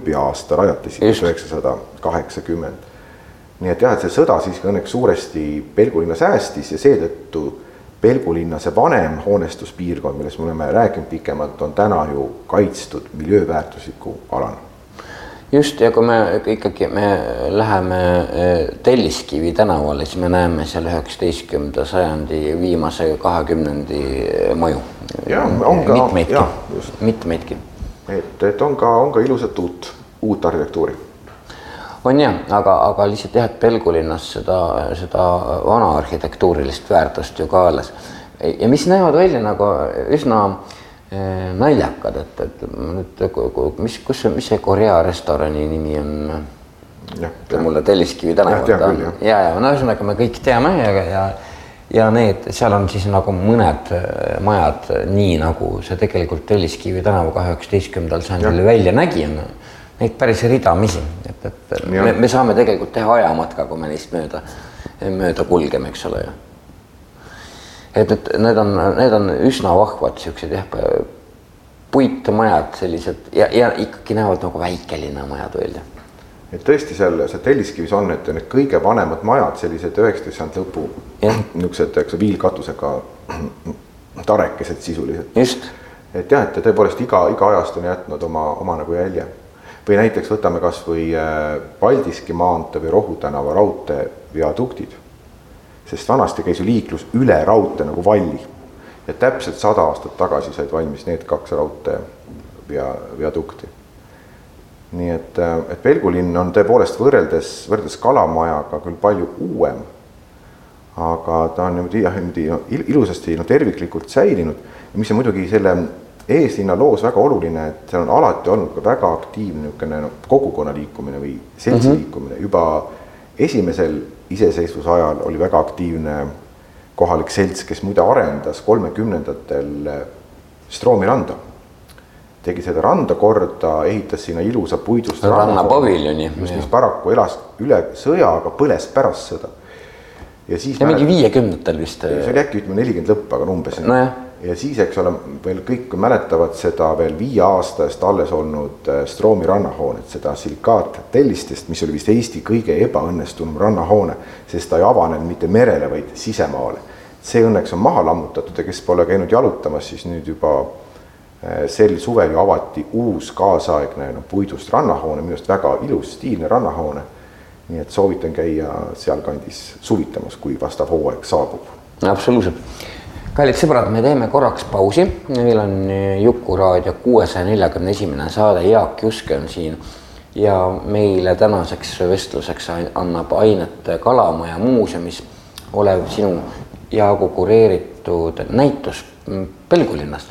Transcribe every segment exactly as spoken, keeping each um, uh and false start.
olümpiaasta rajati tuhat üheksasada kaheksakümmend. Nii et jah, et see sõda siiski õnneks suuresti Pelgulinna säästis ja seetõttu Pelgulinna see vanem hoonestuspiirkond, millest me oleme rääkinud pikemalt, on täna ju kaitstud miljööväärtusliku alana. Just, ja kui me ikkagi me läheme Telliskivi tänavale, siis me näeme seal üheksateistkümnenda sajandi viimase kahekümnendi maju. Ja, on ka, mitmeidki. Ja, just. Mitmeidki. Et, et on ka, on ka ilusat uut, uut arhitektuuri. On jah, aga, aga lihtsalt jah, et Pelgulinnas seda, seda vana arhitektuurilist väärtust ju ka alles. Ja mis näevad välja nagu üsna naljakad, et, et nüüd, mis, kus, mis see Korea restorani nimi on? Ja, mulle Telliskivi tänavalt. Ja, küll, jah. Ja, ja, no ühesõnaga me kõik teame ja, ja, ja need, seal on siis nagu mõned majad nii nagu see tegelikult Telliskivi tänavu üheksateistkümnendal sajandil välja nägi, on neid päris ridamisi, et, et me, me saame tegelikult teha ajamatka, kui me neist mööda, mööda kulgeme, eks ole. Et, et need, on, need on üsna vahvad siuksed jah, puitmajad sellised ja, ja ikkagi näevad nagu väikelinna majad välja. Et tõesti seal, seal Telliskivis on, et need kõige vanemad majad, sellised üheksateistkümnenda lõpu niisugused viilkatusega tarekesed sisuliselt. Just. Et jah, et tõepoolest iga, iga ajast on jätnud oma, oma nagu jälje. Või näiteks võtame kas või Paldiski maantee või Rohu tänava raudtee viaduktid. Sest vanasti käis ju liiklus üle raudtee nagu valli. Ja täpselt sada aastat tagasi said valmis need kaks raudtee via, viadukti. Nii et, et Pelgulinn on tõepoolest võrreldes, võrreldes Kalamajaga küll palju uuem, aga ta on niimoodi no, ilusasti no, terviklikult säilinud. Ja mis on muidugi selle eeslinna loos väga oluline, et seal on alati olnud ka väga aktiivne no, kogukonna liikumine või seltsi liikumine. Juba esimesel iseseisvuse ajal oli väga aktiivne kohalik selts, kes muide arendas kolmekümnendatel Stroomi randa. Tegi seda randa korda, ehitas sinna ilusa puidust rannapaviljoni, mis, mis paraku elas üle sõja, aga põles pärast sõda. Ja siis ja mingi viiekümnendatel vist. See oli äkki ütleme nelikümmend lõpp, aga umbes. No ja siis, eks ole, veel kõik mäletavad seda veel viie aastast alles olnud Stroomi rannahoonet, seda silikaat tellistest, mis oli vist Eesti kõige ebaõnnestunum rannahoone, sest ta ei avanenud mitte merele, vaid sisemaale. See õnneks on maha lammutatud ja kes pole käinud jalutamas, siis nüüd juba sel suvel ju avati uus kaasaegne no, puidust rannahoone, minust väga ilus stiilne rannahoone. Nii et soovitan käia seal kandis suvitamas, kui vastav hooaeg saabub. Absoluutselt. Kallid sõbrad, me teeme korraks pausi. Meil on Juku raadio kuuesaja neljakümne esimene saade, Jaak Juske on siin ja meile tänaseks vestluseks annab ainet Kalamaja muuseumis olev sinu Jaagu kureeritud näitus Pelgulinnast.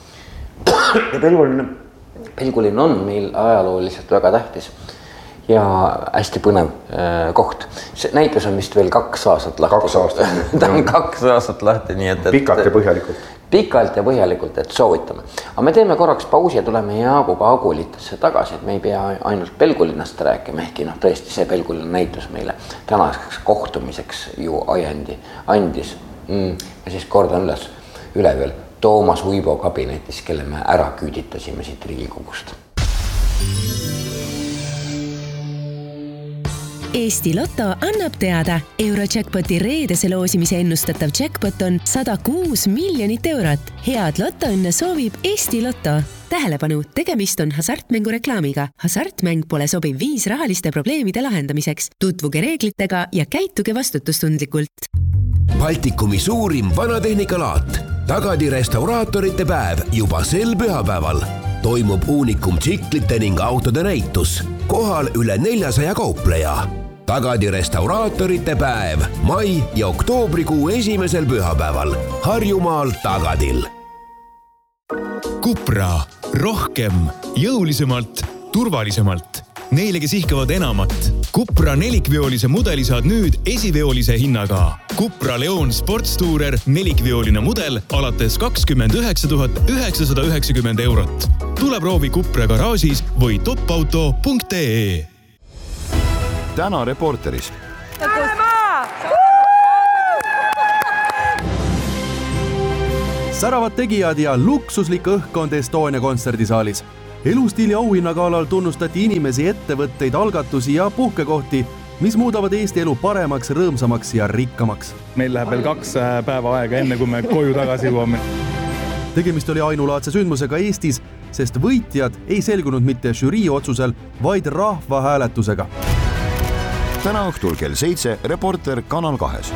Ja Pelgulinn, Pelgulinn on meil ajalooliselt väga tähtis ja hästi põnev äh, koht. See näitus on vist veel kaks aastat lahti. Kaks aastat. Ta on kaks aastat lahti, nii et... et pikalt ja põhjalikult. Pikalt ja põhjalikult, et soovitame. Aga me teeme korraks pausi ja tuleme Jaaguga Agulitesse tagasi, et me ei pea ainult Pelgulinnast rääkima, ehkki noh, tõesti see Pelgulinna näitus meile tänaseks kohtumiseks ju ajendi andis. Mm, ja siis kordan üles, üle veel Toomas Uibo kabinetis, kelle me ära küüditasime siit Riigikogust. Eesti Lotto annab teada. Eurojackpoti reedese loosimise ennustatav jackpot on sada kuus miljonit eurot. Head lottoõnne soovib Eesti Lotto. Tähelepanu, tegemist on hasartmängu reklaamiga. Hasartmäng pole sobiv viis rahaliste probleemide lahendamiseks. Tutvuge reeglitega ja käituge vastutustundlikult. Baltikumi suurim vanatehnikalaat. Tagadi restauraatorite päev juba sel pühapäeval. Toimub uunikum tsiklite ning autode näitus. Kohal üle neljasaja kaupleja. Tagadi restauraatorite päev mai ja oktoobrikuu esimesel pühapäeval Harjumaal Tagadil. Cupra. Rohkem, jõulisemalt, turvalisemalt. Neile, kes ihkavad enamat. Cupra nelikveolise mudeli saad nüüd esiveolise hinnaga. Cupra Leon Sportstourer nelikveoline mudel alates kakskümmend üheksa tuhat üheksasada üheksakümmend eurot. Tule proovi Cupra garaažis või topauto punkt ee. Täna Reporteris. Säravad tegijad ja luksuslik õhkkond Estonia kontserdisaalis. Elustiili auhinnagaalal tunnustati inimesi, ettevõtteid, algatusi ja puhkekohti, mis muudavad Eesti elu paremaks, rõõmsamaks ja rikkamaks. Meil läheb veel kaks päeva aega, enne kui me koju tagasi jõuame. Tegemist oli ainulaadse sündmusega Eestis, sest võitjad ei selgunud mitte žürii otsusel, vaid rahva hääletusega. Täna õhtul kell seitse Reporter Kanal kahes.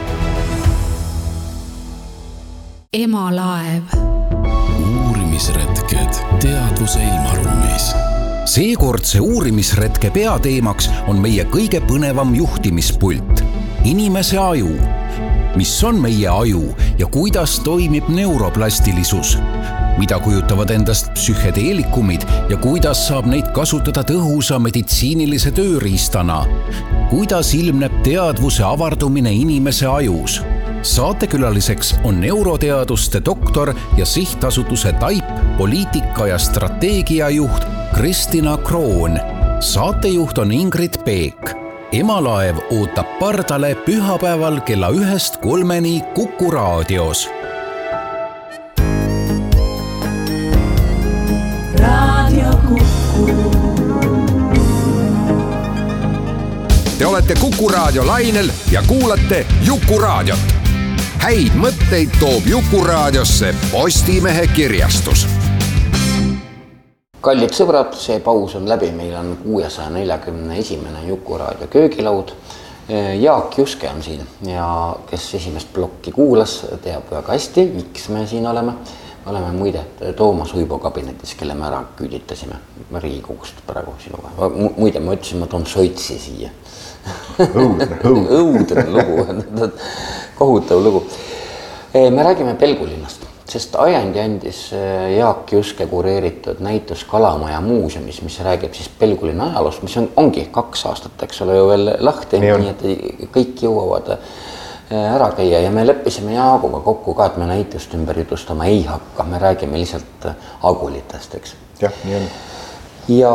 Emalaev. Uurimisretked teadvuse ilmaruumis. Seekordse uurimisretke peateemaks on meie kõige põnevam juhtimispult. Inimese aju. Mis on meie aju ja kuidas toimib neuroplastilisus? Mida kujutavad endast psühhedeelikumid ja kuidas saab neid kasutada tõhusa meditsiinilise tööriistana? Kuidas ilmneb teadvuse avardumine inimese ajus? Saatekülaliseks on neuroteaduste doktor ja sihtasutuse Taip poliitika ja strateegiajuht Kristina Kroon. Saatejuht on Ingrid Peek. Emalaev ootab pardale pühapäeval kella ühest kolmeni Kuku raadios. Raadio Kuku. Te olete Kuku raadio lainel ja kuulate Juku raadiot. Häid mõtteid toob Juku raadiosse Postimehe kirjastus. Kallid sõbrad, see paus on läbi, meil on kuuesaja neljakümne esimene Juku raadio köögilaud. Jaak Juske on siin ja kes esimest plokki kuulas, teab väga hästi, miks me siin oleme. Me oleme muide Toomas Uibo kabinetis, kelle me ära küüditasime Riigikogust praegu sinuga. Muide, ma ütlesin, ma toon soitsi siia. Õudne, õudne. Õudne lugu, kohutav lugu. Me räägime Pelgulinnast, sest ajandi andis Jaak Juske kureeritud näitus Kalamaja muuseumis, mis räägib siis Pelgulinna ajaloost, mis on, ongi kaks aastat, eks ole ju veel lahti, nii, nii et kõik jõuavad ära käia ja me leppisime Jaaguga kokku ka, et me näitust ümber jutustama ei hakka, me räägime lihtsalt agulitest, eks. Jah, nii on. Ja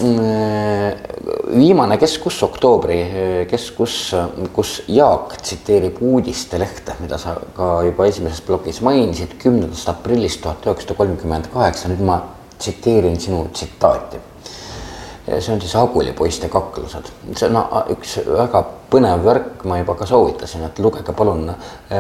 viimane keskus, oktoobri keskus, kus Jaak tsiteerib uudistelehte, mida sa ka juba esimeses blogis mainisid, kümnendast aprillist tuhat üheksasada kolmkümmend kaheksa, nüüd ma tsiteerin sinu tsitaati. See on siis Agulipoiste kaklused. See on üks väga põnev värk, ma juba ka soovitasin, et lugege palun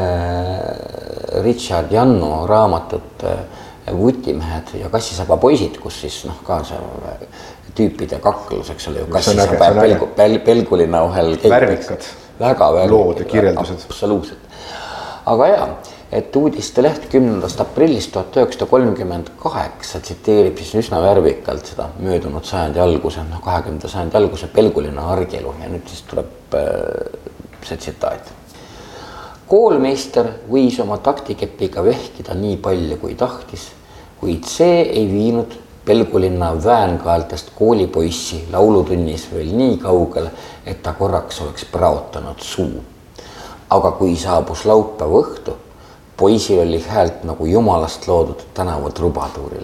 Richard Janno raamatut Vutimehed ja Kassisaba poisid, kus siis noh, ka see tüüpide kaklus, eks ole ju, Kassisaba ja pelgu, pel, Pelgulinna vahel värvikad väga lood ja kirjeldused. Absoluutselt. Aga jaa, et uudisteleht kümnendast aprillist tuhat üheksasada kolmkümmend kaheksa tsiteerib siis üsna värvikalt seda möödunud sajandi alguse, no kahekümnenda sajandi alguse Pelgulinna argielu ja nüüd siis tuleb see tsitaat. Koolmeister võis oma taktikepiga vehkida nii palju kui tahtis, kuid see ei viinud Pelgulinna väänkaeltest koolipoissi laulutunnis veel nii kaugele, et ta korraks oleks praotanud suu. Aga kui saabus laupäev õhtu, poisil oli häält nagu jumalast loodud tänava trubatuuril.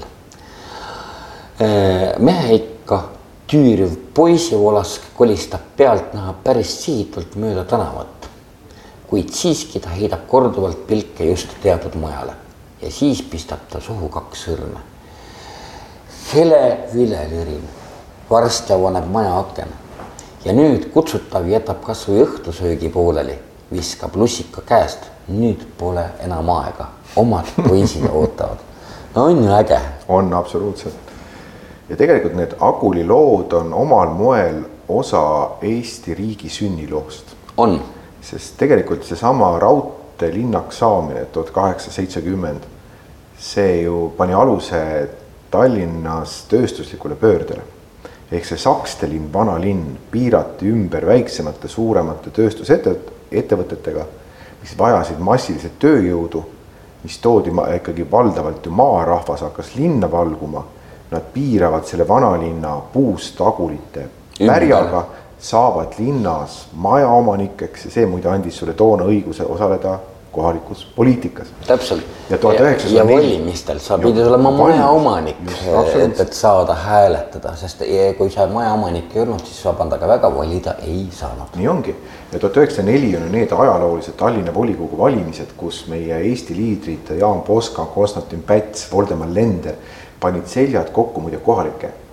Mehe ikka tüüriv poisivolask kolistab pealt näha päris sihitult mööda tänavat, kuid siiski ta heidab korduvalt pilke just teatud majale ja siis pistab ta suhu kaks sõrme. Hele vile lirin, varsti avaneb maja aken ja nüüd kutsutav jätab kas või õhtusöögi pooleli, viskab lussika käest. Nüüd pole enam aega. Omad poisid ootavad. No on ju äge. On absoluutselt. Ja tegelikult need Aguli lood on omal moel osa Eesti riigi sünniloost. On. Sest tegelikult see sama raudte linnaks saamine tuhat kaheksasada seitsekümmend, see ju pani aluse Tallinnas tööstuslikule pöördele. Ehk see Sakstelinn, vana linn, piirati ümber väiksemate, suuremate tööstusettevõtetega, mis vajasid massiliselt tööjõudu, mis toodi ikkagi valdavalt ju maarahvas hakkas linna valguma. Nad piiravad selle vanalinna puust agulite pärjaga, saavad linnas majaomanikeks ja see muide andis sulle toona õiguse osaleda kohalikus poliitikas. Täpselt. Ja, ja, ja valimistel sa pidid olema majaomanik, et, et saada hääletada, sest kui sa majaomanik ei olnud, siis vabandaga väga valida ei saanud. Nii ongi. Ja tuhat üheksasada neli on need ajaloolised Tallinna volikogu valimised, kus meie Eesti liidrid Jaan Poska, Konstantin Päts, Voldemar Lender panid seljad kokku muide kohalike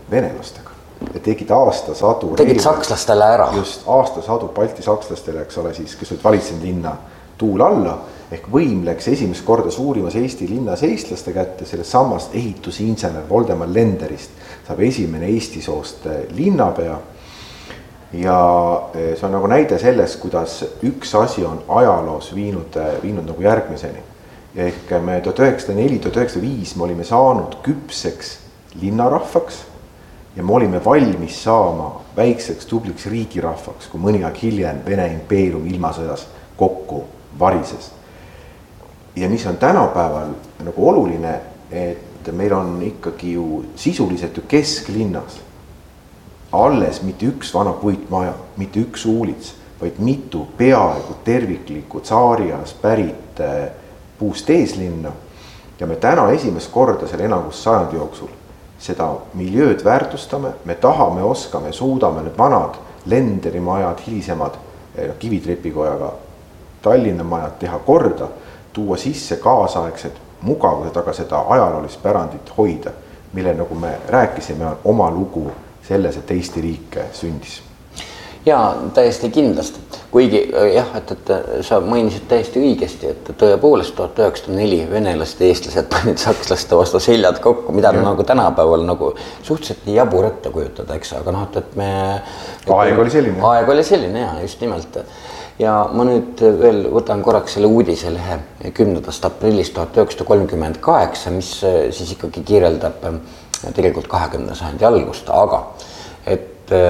venelastega ja tegid aastasadu. Tegid sakslastele ära. Just aastasadu Balti sakslastele, eks ole siis, kes olid valitsenud linna tuul alla, ehk võim läks esimest korda suurimas Eesti linnas eestlaste kätte, sellest samast ehitusinsener Voldemar Lenderist saab esimene Eesti soost linnapea. Ja see on nagu näide sellest, kuidas üks asi on ajaloos viinud, viinud nagu järgmiseni. Ja ehk me tuhat üheksasada neli tuhat üheksasada viis me olime saanud küpseks linnarahvaks ja me olime valmis saama väikseks tubliks riigirahvaks, kui mõni aeg hiljem Vene impeerium ilmasõjas kokku varises. Ja mis on tänapäeval nagu oluline, et meil on ikkagi ju sisuliselt ju kesklinnas alles mitte üks vana puitmaja, mitte üks uulits, vaid mitu peaaegu terviklikku tsaarias pärit puust eeslinna. Ja me täna esimest korda selle enamus sajandi jooksul seda miljööd väärtustame, me tahame, oskame, suudame need vanad lenderimajad, hilisemad kivitrepikojaga Tallinna majad teha korda, tuua sisse kaasaegsed mugavused, aga seda ajaloolist pärandit hoida, mille nagu me rääkisime, on oma lugu selles, et Eesti riik sündis. Ja täiesti kindlasti, kuigi jah, et, et sa mainisid täiesti õigesti, et tõepoolest tuhat üheksasada neli venelaste eestlased panid sakslaste vastu seljad kokku, mida ja. Nagu tänapäeval nagu suhteliselt nii jabur ette kujutada, eks, aga noh, et me... Aeg oli selline. Aeg oli selline, jah, just nimelt. Ja ma nüüd veel võtan korraks selle uudiselehe kümnendast aprillist tuhat üheksasada kolmkümmend kaheksa, mis siis ikkagi kirjeldab tegelikult kahekümnenda sajandi algust, aga et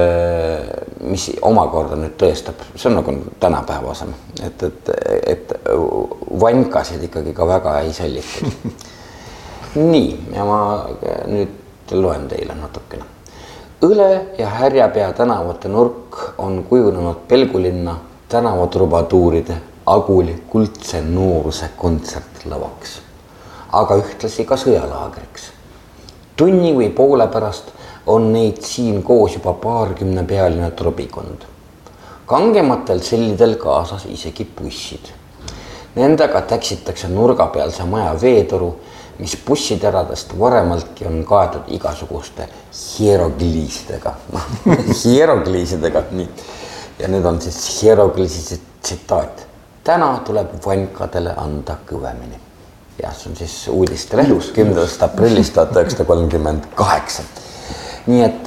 mis omakorda nüüd tõestab, see on nagu tänapäevasem, et, et, et vankasid ikkagi ka väga ei sallitud. Nii, ja ma nüüd loen teile natukene. Õle ja Härjapea tänavate nurk on kujunenud Pelgulinna tänavatrubaduuride Aguli kuldse nooruse kontsertlavaks, aga ühtlasi ka sõjalaagriks. Tunni või poole pärast on neid siin koos juba paarkümne pealine trobikond. Kangematel sellidel kaasas isegi bussid. Nendega täksitakse nurga pealse maja veetoru, mis bussiteradest varemaltki on kaetud igasuguste hierogliisidega. Hierogliisidega, nii. Ja nüüd on siis hierogliiside tsitaat. Täna tuleb vankadele anda kõvemini. Ja see on siis uudiste leht kümnendast aprillist tuhat üheksasada kolmkümmend kaheksa. Nii et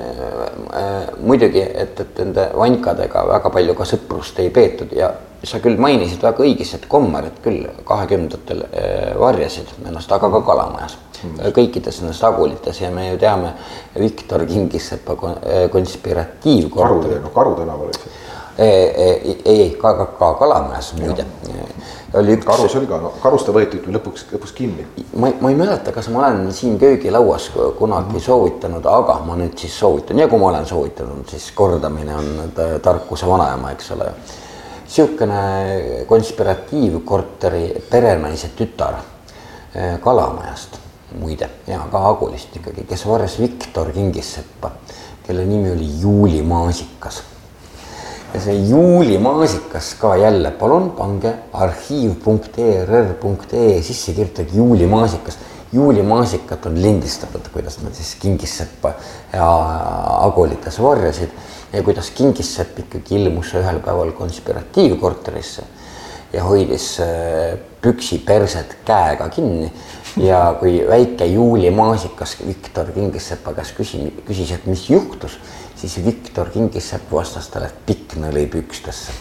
äh, muidugi, et, et nende vankadega väga palju ka sõprust ei peetud ja sa küll mainisid väga õigis, et kommarid küll kahekümnendatel äh, varjasid ennast, aga ka Kalamajas. Mm. Kõikides nendest agulites ja me ju teame Viktor Kingissepa konspiratiivkorter. Karu, Karu tänaval, eks? Ei, ei, ka, ka, ka Kalamajas muide. Oli üks... Karus oli ka, no, karusta võeti lõpuks, lõpuks kinni. Ma, ma ei mäleta, kas ma olen siin köögilauas kunagi mm-hmm. soovitanud, aga ma nüüd siis soovitan. Ja kui ma olen soovitanud, siis kordamine on tarkuse vanaema, eks ole. Siukene konspiratiivkorteri perenaise tütar Kalamajast, muide, ja ka Agulist ikkagi, kes varjas Viktor Kingissepa, kelle nimi oli Juuli Maasikas. Ja see Juuli Maasikas ka jälle, palun pange arhiiv punkt e r r punkt e sisse kirjutage Juuli Maasikas. Juuli Maasikat on lindistatud, kuidas nad siis Kingissepa ja Agulites varjasid ja kuidas Kingissepp ikkagi ilmus ühel päeval konspiratiivkorterisse ja hoidis püksi perset käega kinni ja kui väike Juuli Maasikas Viktor Kingissepa käest küsis, küsis, et mis juhtus, siis Viktor Kingissepp vastas talle, et pikk nõli pükstesse.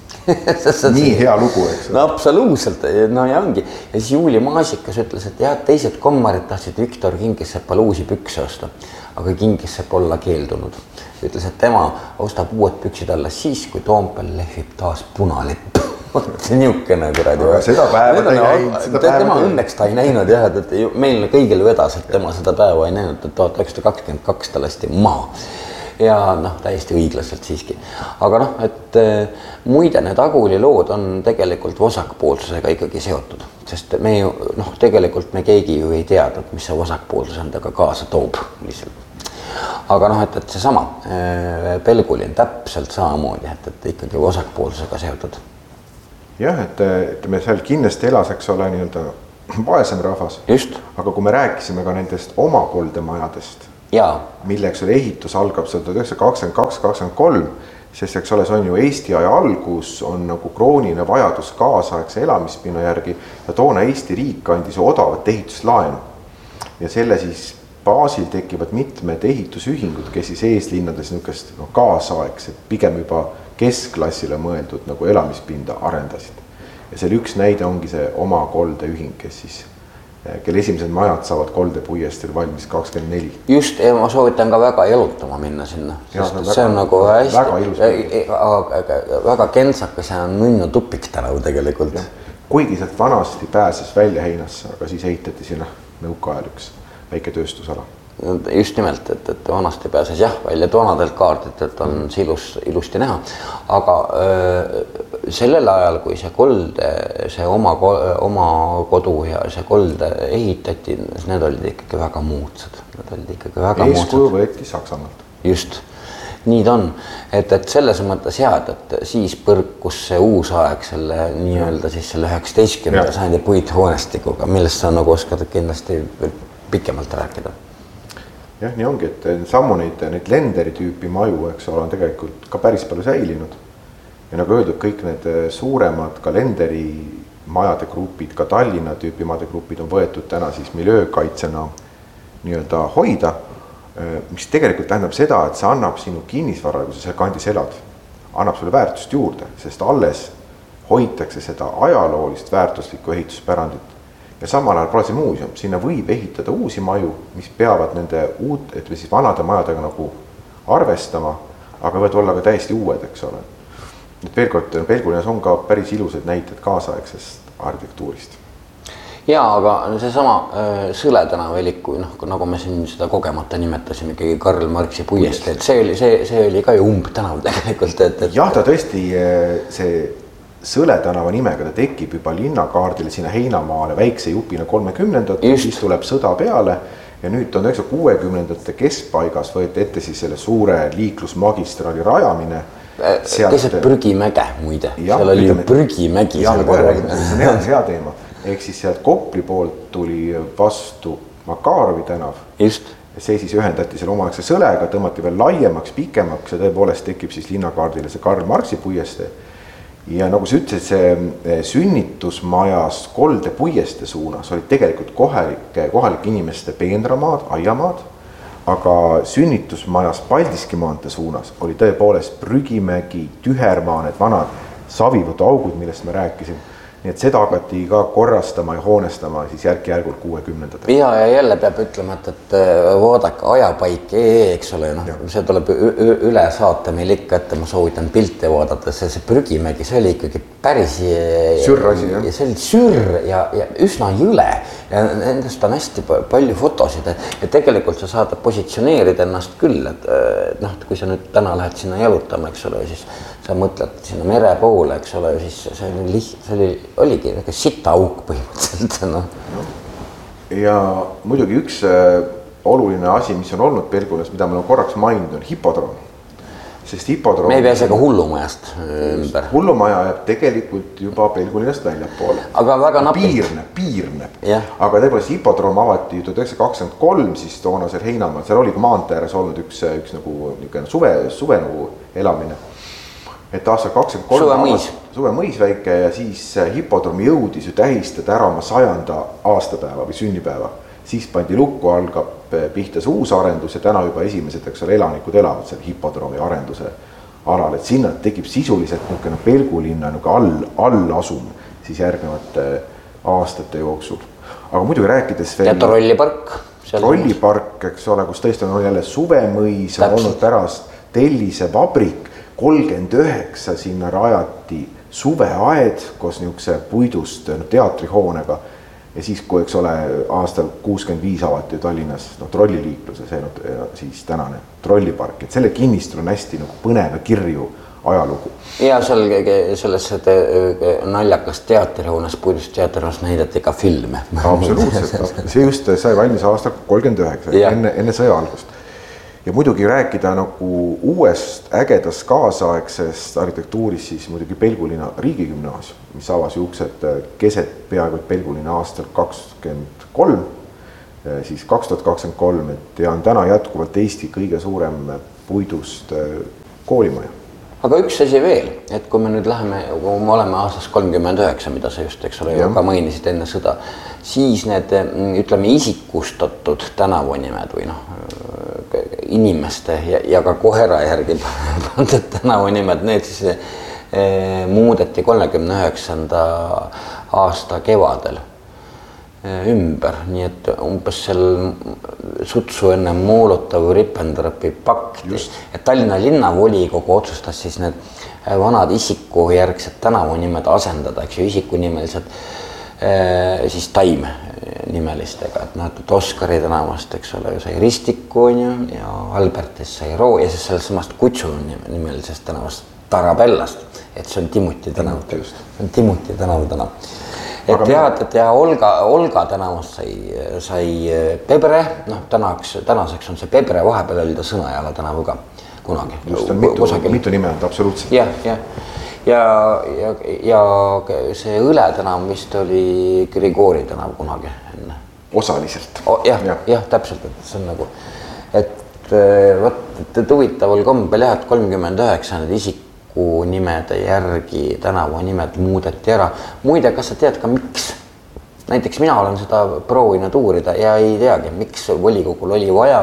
Nii hea lugu, eks? No absoluutselt, no ja ongi. Ja siis Juuli Maasikas ütles, et jah, teised kommarid tahtsid Viktor Kingisseppale uusi pükse osta, aga Kingissepp olla keeldunud. Ütles, et tema ostab uued püksid alles siis, kui Toompel lehvib taas punalipp. See niukene kuradi. Aga seda päeva ta ei näinud. Seda tema päeva õnneks ta ei näinud, jah, et meil kõigil vedas, et tema seda päeva ei näinud, et tuhat üheksasada kakskümmend kaks ta lasti maa. Ja noh, täiesti õiglaselt siiski. Aga noh, et muide need Aguli lood on tegelikult vasakpoolsusega ikkagi seotud, sest me ju, noh, tegelikult me keegi ju ei teadnud, mis see vasakpoolsus endaga kaasa toob lihtsalt. Aga noh, et, et see sama Pelgulin täpselt samamoodi, et, et ikkagi vasakpoolsusega seotud. Jah, et, et me seal kindlasti elas, eks ole, nii-öelda vaesem rahvas. Just. Aga kui me rääkisime ka nendest oma koldemajadest, milleks oli ehitus algab tuhat üheksasada kakskümmend kaks kakskümmend kolm, sest eks ole, see on ju Eesti aja algus, on nagu krooniline vajadus kaasaegse elamispinna järgi ja toona Eesti riik andis ju odavat ehituslaenu. Ja selle siis baasil tekivad mitmed ehitusühingud, kes siis eeslinnades niisugust no, kaasaegset, pigem juba keskklassile mõeldud nagu elamispinda arendasid. Ja seal üks näide ongi see oma koldeühing, kes siis, kelle esimesed majad saavad koldepuiestel valmis kakskümmend neli. Just, ja ma soovitan ka väga elutama minna sinna. Ja, see, on see on väga, nagu hästi, väga, ilus, väga kentsakas ja nunnu tupik tänav tegelikult. Ja. Kuigi sealt vanasti pääses välja heinasse, aga siis ehitati sinna nõukaajal üks väike tööstusala. Just nimelt, et, et vanasti pääses jah välja toonadelt kaardid, et on see ilus, ilusti näha. Aga öö, sellel ajal, kui see kolde, see oma, oma kodu ja see kolde ehitati, need olid ikkagi väga muutsad. Need olid ikkagi väga muutsad. Eeskuju võeti Saksamaalt. Just. Nii ta on. Et, et selles mõttes head, et siis põrkus see uus aeg selle nii-öelda siis selle üheksateistkümnenda sajandi puithoonestikuga, millest sa nagu oskad kindlasti pikemalt rääkida. Jah, nii ongi, et sammu neid, neid lenderi tüüpi maju, eks ole, on tegelikult ka päris palju säilinud. Ja nagu öeldud, kõik need suuremad ka lenderi majade grupid, ka Tallinna tüüpi majade grupid on võetud täna siis miljöökaitsena nii-öelda hoida, mis tegelikult tähendab seda, et see annab sinu kinnisvara, kui sa seal kandis elad, annab sulle väärtust juurde, sest alles hoitakse seda ajaloolist väärtuslikku ehituspärandit. Ja samal ajal pole see muuseum, sinna võib ehitada uusi maju, mis peavad nende uut, et või siis vanade majadega nagu arvestama, aga võivad olla ka täiesti uued, eks ole. Et veel kord, Pelgulinnas on ka päris ilusad näited kaasaegsest arhitektuurist. Jaa, aga see sama äh, Sõle tänava eliku, noh, nagu me siin seda kogemata nimetasime, ikkagi Karl Marxi puiest, et see oli, see, see oli ka ju umb tänav tegelikult. Et, et... Jah, ta tõesti see Sõle tänava nimega, ta tekib juba linnakaardile sinna Heinamaale väikse jupina kolmekümnendat, siis tuleb sõda peale ja nüüd tuhat üheksasaja kuuekümnendate keskpaigas võeti ette siis selle suure liiklusmagistraali rajamine. Keset Prügimäge muide, ja, seal oli ju Prügimägi. Ja, see on hea teema. Ehk siis sealt Kopli poolt tuli vastu Makarovi tänav. Just. See siis ühendati selle omaaegse Sõlega, tõmmati veel laiemaks, pikemaks ja tõepoolest tekib siis linnakaardile see Karl Marxi puieste. Ja nagu sa ütlesid, see sünnitusmajas kolde puieste suunas olid tegelikult kohalike, kohalike inimeste peenramaad, aiamaad, aga sünnitusmajas Paldiski maantee suunas oli tõepoolest Prügimägi, Tühermaa, need vanad savivõtu augud, millest me rääkisin. Nii et seda hakati ka korrastama ja hoonestama siis järk-järgult kuuekümnendatel. Ja, ja jälle peab ütlema, et, et vaadake ajapaik E E, eks ole, noh, see tuleb üle saate meil ikka, et ma soovitan pilte vaadata, see, see Prügimägi, see oli ikkagi päris sürr asi, jah. See oli sürr ja, ja üsna jõle ja nendest on hästi palju fotosid, et tegelikult sa saad positsioneerida ennast küll, et noh, kui sa nüüd täna lähed sinna jalutama, eks ole, siis sa mõtled sinna mere poole, eks ole, siis see oli liht, see oli oligi nagu sita auk põhimõtteliselt. No. Ja muidugi üks äh, oluline asi, mis on olnud Pelgulinnas, mida meil on korraks maininud, on hipodroom. Sest hipodroom... Me ei pea isegi hullumajast ümber. Hullumaja jääb tegelikult juba Pelgulinnast väljapoole. Aga väga napib. Piirneb, piirneb. Ja. Aga tõepoolest hipodroom avati tuhat üheksasada kakskümmend kolm, siis toona seal Heinamaal, seal oli ka maantee ääres olnud üks, üks nagu suve, suve nagu elamine. Et aasta kakskümmend kolm suve mõis. Suve mõis väike ja siis hipodroom jõudis ju tähistada ära oma sajanda aastapäeva või sünnipäeva. Siis pandi lukku, algab pihta see uus arendus ja täna juba esimesed, eks ole, elanikud elavad seal hipodroomi arenduse alal. Et sinna tekib sisuliselt niisugune Pelgulinna all, allasum siis järgnevate aastate jooksul. Aga muidugi rääkides veel... Ja trollipark. Trollipark, eks ole, kus tõesti on jälle suvemõis, on olnud pärast Tellise vabrik, kolmkümmend üheksa sinna rajati suveaed koos niisuguse puidust teatrihoonega ja siis, kui eks ole, aastal kuuskümmend viis avati Tallinnas no, trolliliikluse, see no, siis tänane trollipark, et selle kinnistul on hästi no, põnev ja kirju ajalugu. Ja seal selles naljakas teatrihoones, puidust teatrihoones näidati ka filme. Absoluutselt, see just sai valmis aastal kolmkümmend üheksa, enne, enne sõja algust. Ja muidugi rääkida nagu uuest ägedast kaasaegsest arhitektuurist, siis muidugi Pelgulinna riigigümnaasium, mis avas ju uksed keset peaaegu Pelgulinna aastal kakskümmend kolm. siis kaks tuhat kakskümmend kolm, et ja on täna jätkuvalt Eesti kõige suurem puidust koolimaja. Aga üks asi veel, et kui me nüüd läheme, kui me oleme aastas kolmkümmend üheksa, mida sa just, eks ole, ka mainisid enne sõda, siis need, ütleme, isikustatud tänavunimed või noh, inimeste ja, ja ka koera järgi pandud tänavunimed, need siis eh, muudeti kolmekümne üheksanda aasta kevadel ümber, nii et umbes seal sutsu enne Molotovi-Ribbentropi pakti, et Tallinna linnavolikogu otsustas siis need vanad isikujärgsed tänavunimed asendada, eks ju, isikunimelised siis Taim nimelistega, et noh, et Oskari tänavast, eks ole, sai Ristiku ja Albertist sai Roo ja siis sellest samast Kutsu nimelisest tänavast Tarabellast, et see on Timuti tänav, see on Timuti tänav tänav. Et tead, et ja Olga, Olga tänavast sai, sai Pebre, noh tänaks, tänaseks on see Pebre, vahepeal oli ta Sõnajala tänavu ka kunagi. Just on mitu, mitu nime on ta absoluutselt. Ja, ja, ja, ja, ja see Õle tänav vist oli Grigori tänav kunagi enne. Osaliselt. O, jah, jah, jah, täpselt, et see on nagu, et võt, et huvitaval kombel jah, et kolmkümmend üheksa need isik nimede järgi tänavu nimed muudeti ära. Muide, kas sa tead ka miks? Näiteks mina olen seda proovinud uurida ja ei teagi, miks volikogul oli vaja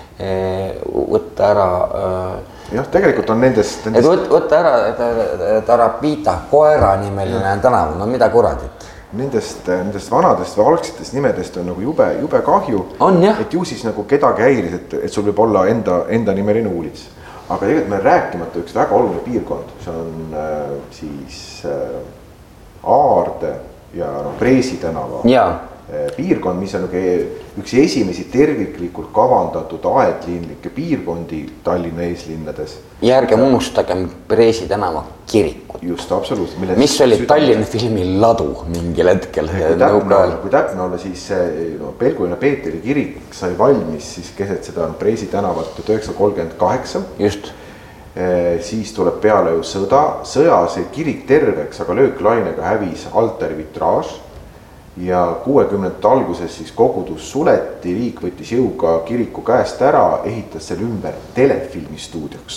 võtta ära... Jah, tegelikult on nendest... nendest... Et võtta ära Tarapita koera nimeline tänav, no mida kuradit? Nendest, nendest vanadest või algsetest nimedest on nagu jube, jube kahju. On jah. Et ju siis nagu kedagi häiris, et, et sul võib olla enda, enda nimeline uulits. Aga tegelikult meil rääkimata üks väga oluline piirkond, see on äh, siis äh, Aarde ja no, Preesi tänava äh, piirkond, mis on üks esimesi terviklikult kavandatud aedliinlikke piirkondi Tallinna eeslinnades. Ja ärgem unustagem Preesi tänava kirikut. Just, absoluutselt. Mis oli südame... Tallinna filmi ladu mingil hetkel. Kui täpne, kui täpne olla, siis no, Pelguline Peetri kirik sai valmis siis keset seda no, Preesi tänavat tuhat üheksasada kolmkümmend kaheksa. Just. E, siis tuleb peale ju sõda. Sõjas ei kirik terveks, aga lööklainega hävis altarivitraaž. Ja kuuekümnendate alguses siis kogudus suleti, riik võttis jõuga kiriku käest ära, ehitas selle ümber telefilmistuudioks.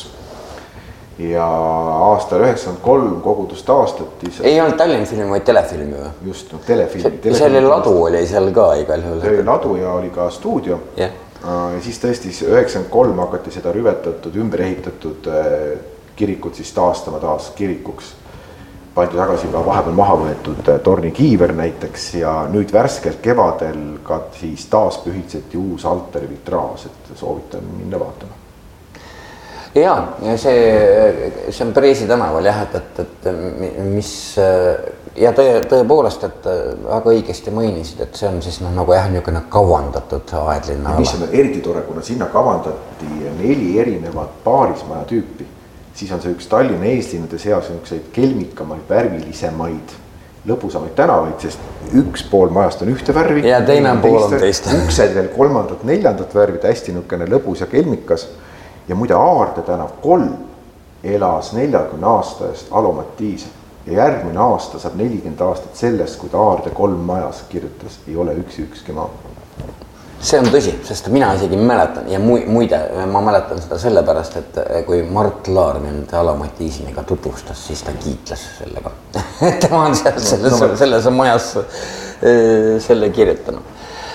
Ja aastal üheksakümmend kolm kogudus taastati. Ei olnud Tallinna filmi, vaid telefilmi või? Just, no telefilmi. See, see oli ladu oli seal ka igal juhul. See oli ladu ja oli ka stuudio. Yeah. Ja siis tõesti üheksakümmend kolm hakati seda rüvetatud, ümber ehitatud kirikut siis taastama taas kirikuks. Pandi tagasi ka vahepeal maha võetud torni kiiver näiteks ja nüüd värskelt kevadel ka siis taas pühitseti uus altari vitraas, et soovitan minna vaatama. Ja, see, see on Preesi tänaval jah, et, et, et mis ja tõe, tõepoolest, et väga õigesti mainisid, et see on siis noh, nagu jah, niisugune kavandatud aedlinna ala. Mis on eriti tore, kuna sinna kavandati neli erinevat paarismaja tüüpi. Siis on see üks Tallinna eeslinnade seas niisuguseid kelmikamaid, värvilisemaid, lõbusamaid tänavaid, sest üks pool majast on ühte värvi. Ja teine pool on teist. Uksed veel kolmandat, neljandat värvid, hästi niisugune lõbus ja kelmikas. Ja muide Aarde tänav kolm elas neljakümne aasta eest Alo Mattiise. Ja järgmine aasta saab nelikümmend aastat sellest, kui ta Aarde kolm majas kirjutas, ei ole üksi ükski maa. See on tõsi, sest mina isegi mäletan ja muide ma mäletan seda sellepärast, et kui Mart Laar mind Alo Mattiisiniga tutvustas, siis ta kiitles sellega. Tema on seal selles, no, selles majas selle kirjutanud.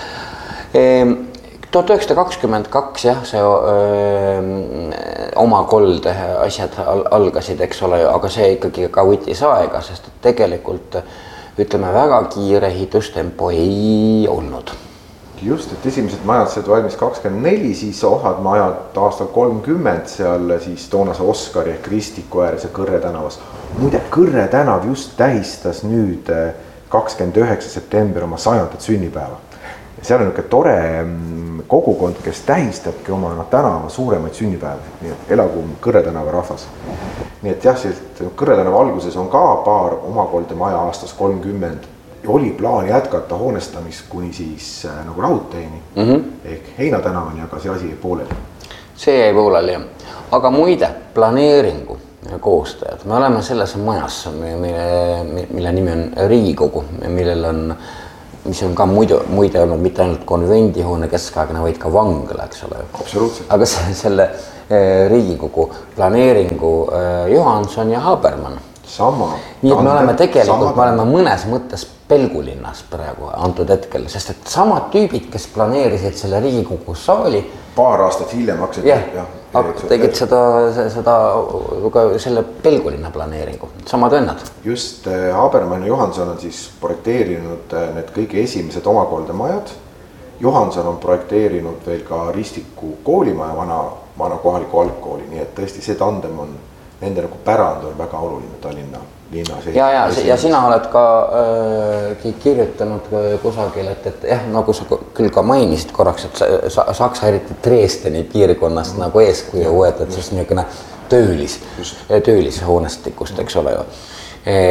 tuhat üheksasada kakskümmend kaks jah, see öö, oma kolde asjad algasid, eks ole, aga see ikkagi ka võttis aega, sest tegelikult ütleme väga kiire ehitustempo ei olnud. Just, et esimesed majad said valmis kakskümmend neli, siis osad majad aastal kolmkümmend seal siis toonase Oskari ehk Ristiku ääres ja Kõrre tänavas. Muide, Kõrre tänav just tähistas nüüd kakskümmend üheksa september oma sajandat sünnipäeva. Ja seal on niisugune tore kogukond, kes tähistabki oma no, tänava suuremaid sünnipäevi, nii et elagu Kõrre tänava rahvas. Nii et jah, Kõrre tänava alguses on ka paar omakolde maja aastas kolmkümmend ja oli plaan jätkata hoonestamist kuni siis äh, nagu raudteeni mm -hmm. ehk Heina tänavani, aga see asi jäi pooleli. See jäi pooleli, jah. Aga muide, planeeringu koostajad, me oleme selles majas, mille, mille nimi on Riigikogu, millel on mis on ka muidu, muide olnud mitte ainult konvendihoone keskaegne, vaid ka vangla, eks ole. Absoluutselt. Aga selle Riigikogu planeeringu Johanson ja Habermann. Sama. Nii et me oleme tegelikult, me oleme mõnes mõttes pelgulinnas praegu antud hetkel, sest et samad tüübid, kes planeerisid selle Riigikogu saali. Paar aastat hiljem hakkasid. Jah, tegid seda, seda, selle pelgulinna planeeringu, samad vennad. Just Habermann ja Johanson on siis projekteerinud need kõige esimesed omakoldemajad. Johanson on projekteerinud veel ka Ristiku koolimaja, vana, vana kohaliku algkooli, nii et tõesti see tandem on, nende nagu pärand on väga oluline Tallinna linnas. Ja, ja, ja sina oled ka äh, kirjutanud kusagil, et, et jah, nagu sa küll ka mainisid korraks, et sa, Saksa eriti Dresdeni piirkonnast mm. nagu eeskuju võetud, siis niisugune töölis, töölis hoonestikust, eks ole ju. E,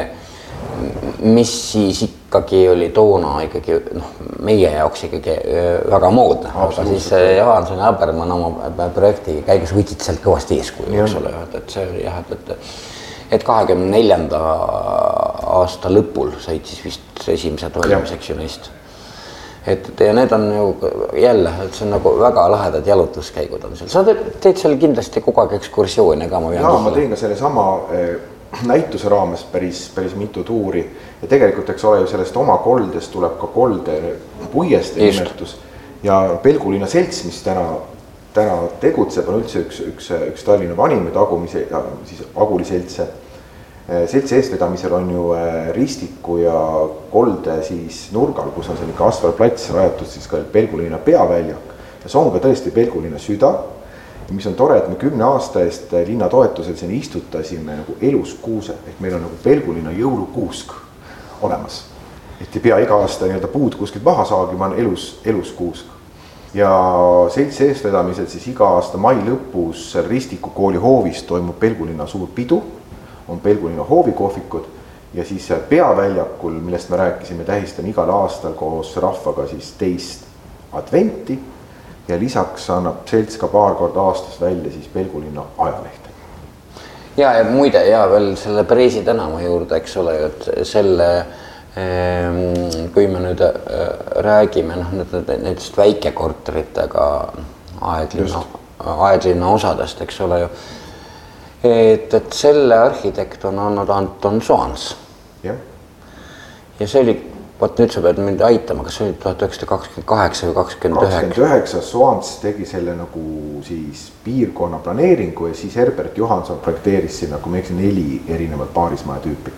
mis siis ikkagi oli toona ikkagi, noh, meie jaoks ikkagi väga moodne, aga siis Johanson ja Habermann oma projekti käigus võtsid sealt kõvasti eeskuju, eks ole, et see oli jah, et, et kahekümne neljanda aasta lõpul said siis vist esimesed valimiseks ju neist. Et ja need on ju jälle, et see on nagu väga lahedad jalutuskäigud on seal. Sa teed seal kindlasti kogu aeg ekskursioone ka, ma vean. Jaa, ma teen ka selle sama näituse raames päris, päris mitu tuuri ja tegelikult, eks ole ju sellest oma koldest tuleb ka kolde puieste nimetus ja Pelgulinna selts, mis täna, täna tegutseb, on üldse üks, üks, üks Tallinna vanimaid agumise, siis aguliseltse. Seltsi eestvedamisel on ju Ristiku ja kolde siis nurgal, kus on selline asfaltplats rajatud siis ka Pelgulinna peaväljak ja see on ka tõesti Pelgulinna süda. Mis on tore, et me kümne aasta eest linna toetusel siin istutasime nagu eluskuuse, ehk meil on nagu Pelgulinna jõulukuusk olemas. Et ei pea iga aasta nii-öelda puud kuskilt maha saagima, on elus, eluskuusk. Ja seltsi eestvedamisel siis iga aasta mai lõpus Ristiku kooli hoovis toimub Pelgulinna suur pidu, on Pelgulinna hoovikohvikud ja siis peaväljakul, millest me rääkisime, tähistan igal aastal koos rahvaga siis teist adventi. Ja lisaks annab selts ka paar korda aastas välja siis Pelgulinna ajalehte. Ja, ja muide, ja veel selle Preisi tänava juurde, eks ole, et selle, kui me nüüd räägime noh, nendest väikekorteritega aedlinna, aedlinna osadest, eks ole ju, et, et selle arhitekt on olnud Anton Soans. Ja. Ja see oli Vaat nüüd sa pead mind aitama, kas see oli tuhat üheksasada kakskümmend kaheksa või kakskümmend üheksa? kakskümmend üheksa Soans tegi selle nagu siis piirkonna planeeringu ja siis Herbert Johanson projekteeris sinna, kui me eksin, neli erinevat paarismaja tüüpi.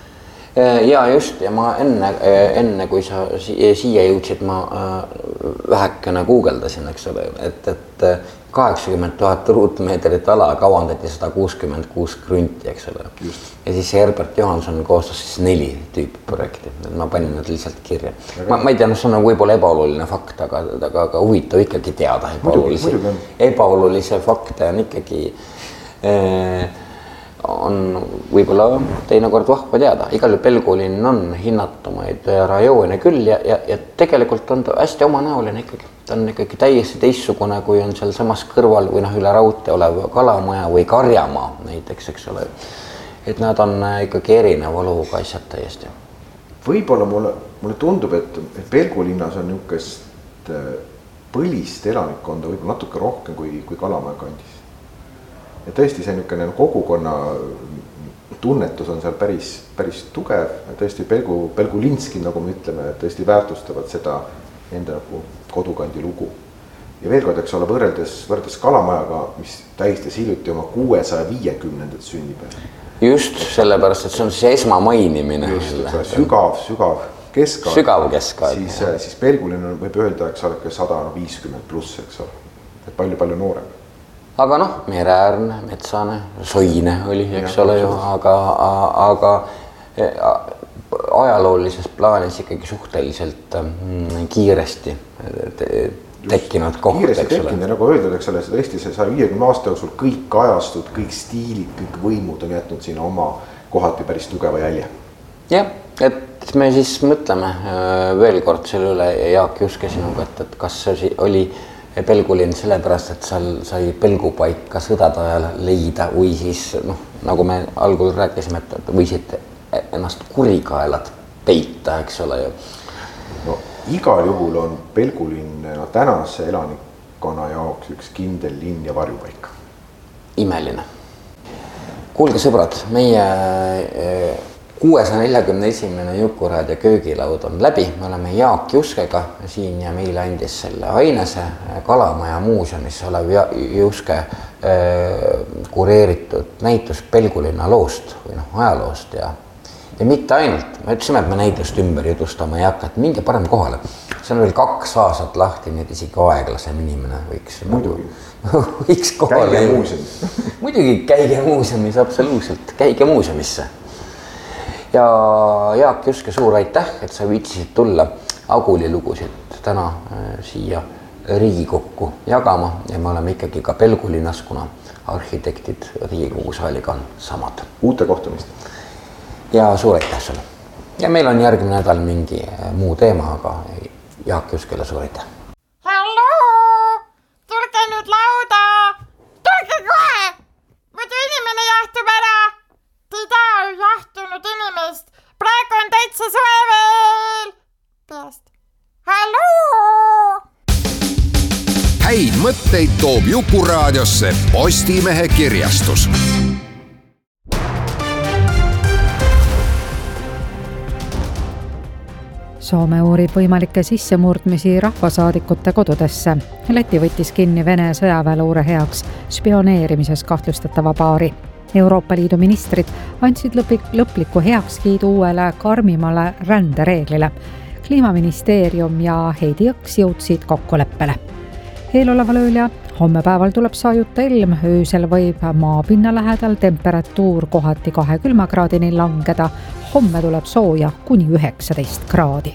Ja just, ja ma enne, enne kui sa siia jõudsid, ma vähekene guugeldasin, eks ole, et, et kaheksakümmend tuhat ruutmeetrit ala kavandati sada kuuskümmend kuus krunti, eks ole. Just. Ja siis Herbert Johanson koostas siis neli tüüpi projekti, ma panin need lihtsalt kirja. Ma, ma ei tea, no see on võib-olla ebaoluline fakt, aga, aga, aga huvitav ikkagi teada ebaolulise, ebaolulise fakte on ikkagi eh, on võib-olla teinekord vahva teada. Igal Pelgulinn on hinnatumaid rajoone küll ja, ja, ja tegelikult on ta hästi omanäoline ikkagi. Ta on ikkagi täiesti teissugune, kui on seal samas kõrval või noh, üle raudtee olev kalamaja või karjamaa näiteks, eks ole. Et nad on ikkagi erineva looga asjad täiesti. Võib-olla mulle, mulle tundub, et, et Pelgulinnas on niisugust põlist elanikkonda võib-olla natuke rohkem kui, kui Kalamaja kandis. Ja tõesti see niisugune kogukonna tunnetus on seal päris, päris tugev. Tõesti Pelgu, Pelgulinski, nagu me ütleme, tõesti väärtustavad seda enda nagu kodukandi lugu. Ja veel kord, eks ole, võrreldes, võrreldes Kalamajaga, mis tähistas hiljuti oma kuuesaja viiekümnendat sünnipäeva. Just sellepärast, et see on siis esmamainimine. Just, sügav, sügav keskaeg. Sügav keskaeg. Siis, siis Pelgulinn võib öelda, eks ole, sada viiskümmend pluss, eks ole. Et palju, palju noorem. Aga noh, mereäärne, metsane, soine oli, eks ja, ole ju, aga, aga ajaloolises plaanis ikkagi suhteliselt mm, kiiresti tekkinud koht, kiiresti tekkinud ja nagu öeldud, eks ole, tõesti see saja viiekümne aasta jooksul kõik ajastud, kõik stiilid, kõik võimud on jätnud siin oma kohati päris tugeva jälje. Jah, et me siis mõtleme veel kord selle üle Jaak Juske sinuga, et, et kas see oli Pelgulinn sellepärast, et seal sai pelgupaika sõdade ajal leida või siis, noh, nagu me algul rääkisime, et võisid ennast kurikaelad peita, eks ole ju. no igal juhul on Pelgulinn no, tänase elanikkonna jaoks üks kindel linn ja varjupaik. Imeline. Kuulge sõbrad, meie kuuesaja neljakümne esimene Jukuraadio köögilaud on läbi. Me oleme Jaak Juskega siin ja meile andis selle Ainese Kalamaja muuseumis olev Juske kureeritud näitus Pelgulinna loost või noh, ajaloost ja, ja mitte ainult. Me ütlesime, et me näitust ümber jutustama ei hakka, et minge parem kohale. See on veel kaks aastat lahti, nii et isegi aeglasem inimene võiks muidugi võiks kohale. Käige muuseumis. Muidugi käige muuseumis, absoluutselt. Käige muuseumisse. Ja Jaak Juske, suur aitäh, et sa viitsisid tulla Aguli lugusid täna siia Riigikokku jagama ja me oleme ikkagi ka Pelgulinnas, kuna arhitektid Riigikogu saaliga on samad. Uute kohtumist. Ja suur aitäh sulle. Ja meil on järgmine nädal mingi muu teema, aga Jaak Juskele suur aitäh. Halloo! Tulge nüüd lauda! Tulge kohe! Muidu inimene jahtub ära! Te ei taha jahtunud inimest! Praegu on täitsa soe veel! Peast. Halloo! Häid mõtteid toob Jukuraadiosse Postimehe kirjastus. Soome uurib võimalikke sissemurdmisi rahvasaadikute kodudesse. Läti võttis kinni Vene sõjaväeluure heaks spioneerimises kahtlustatava paari. Euroopa Liidu ministrid andsid lõpliku heakskiidu uuele karmimale rändereeglile. Kliimaministeerium ja Heidi Jõks jõudsid kokkuleppele. Eeloleval ööl ja homme päeval tuleb sajuta ilm, öösel võib maapinna lähedal temperatuur kohati kahe külmakraadini langeda, homme tuleb sooja kuni üheksateist kraadi.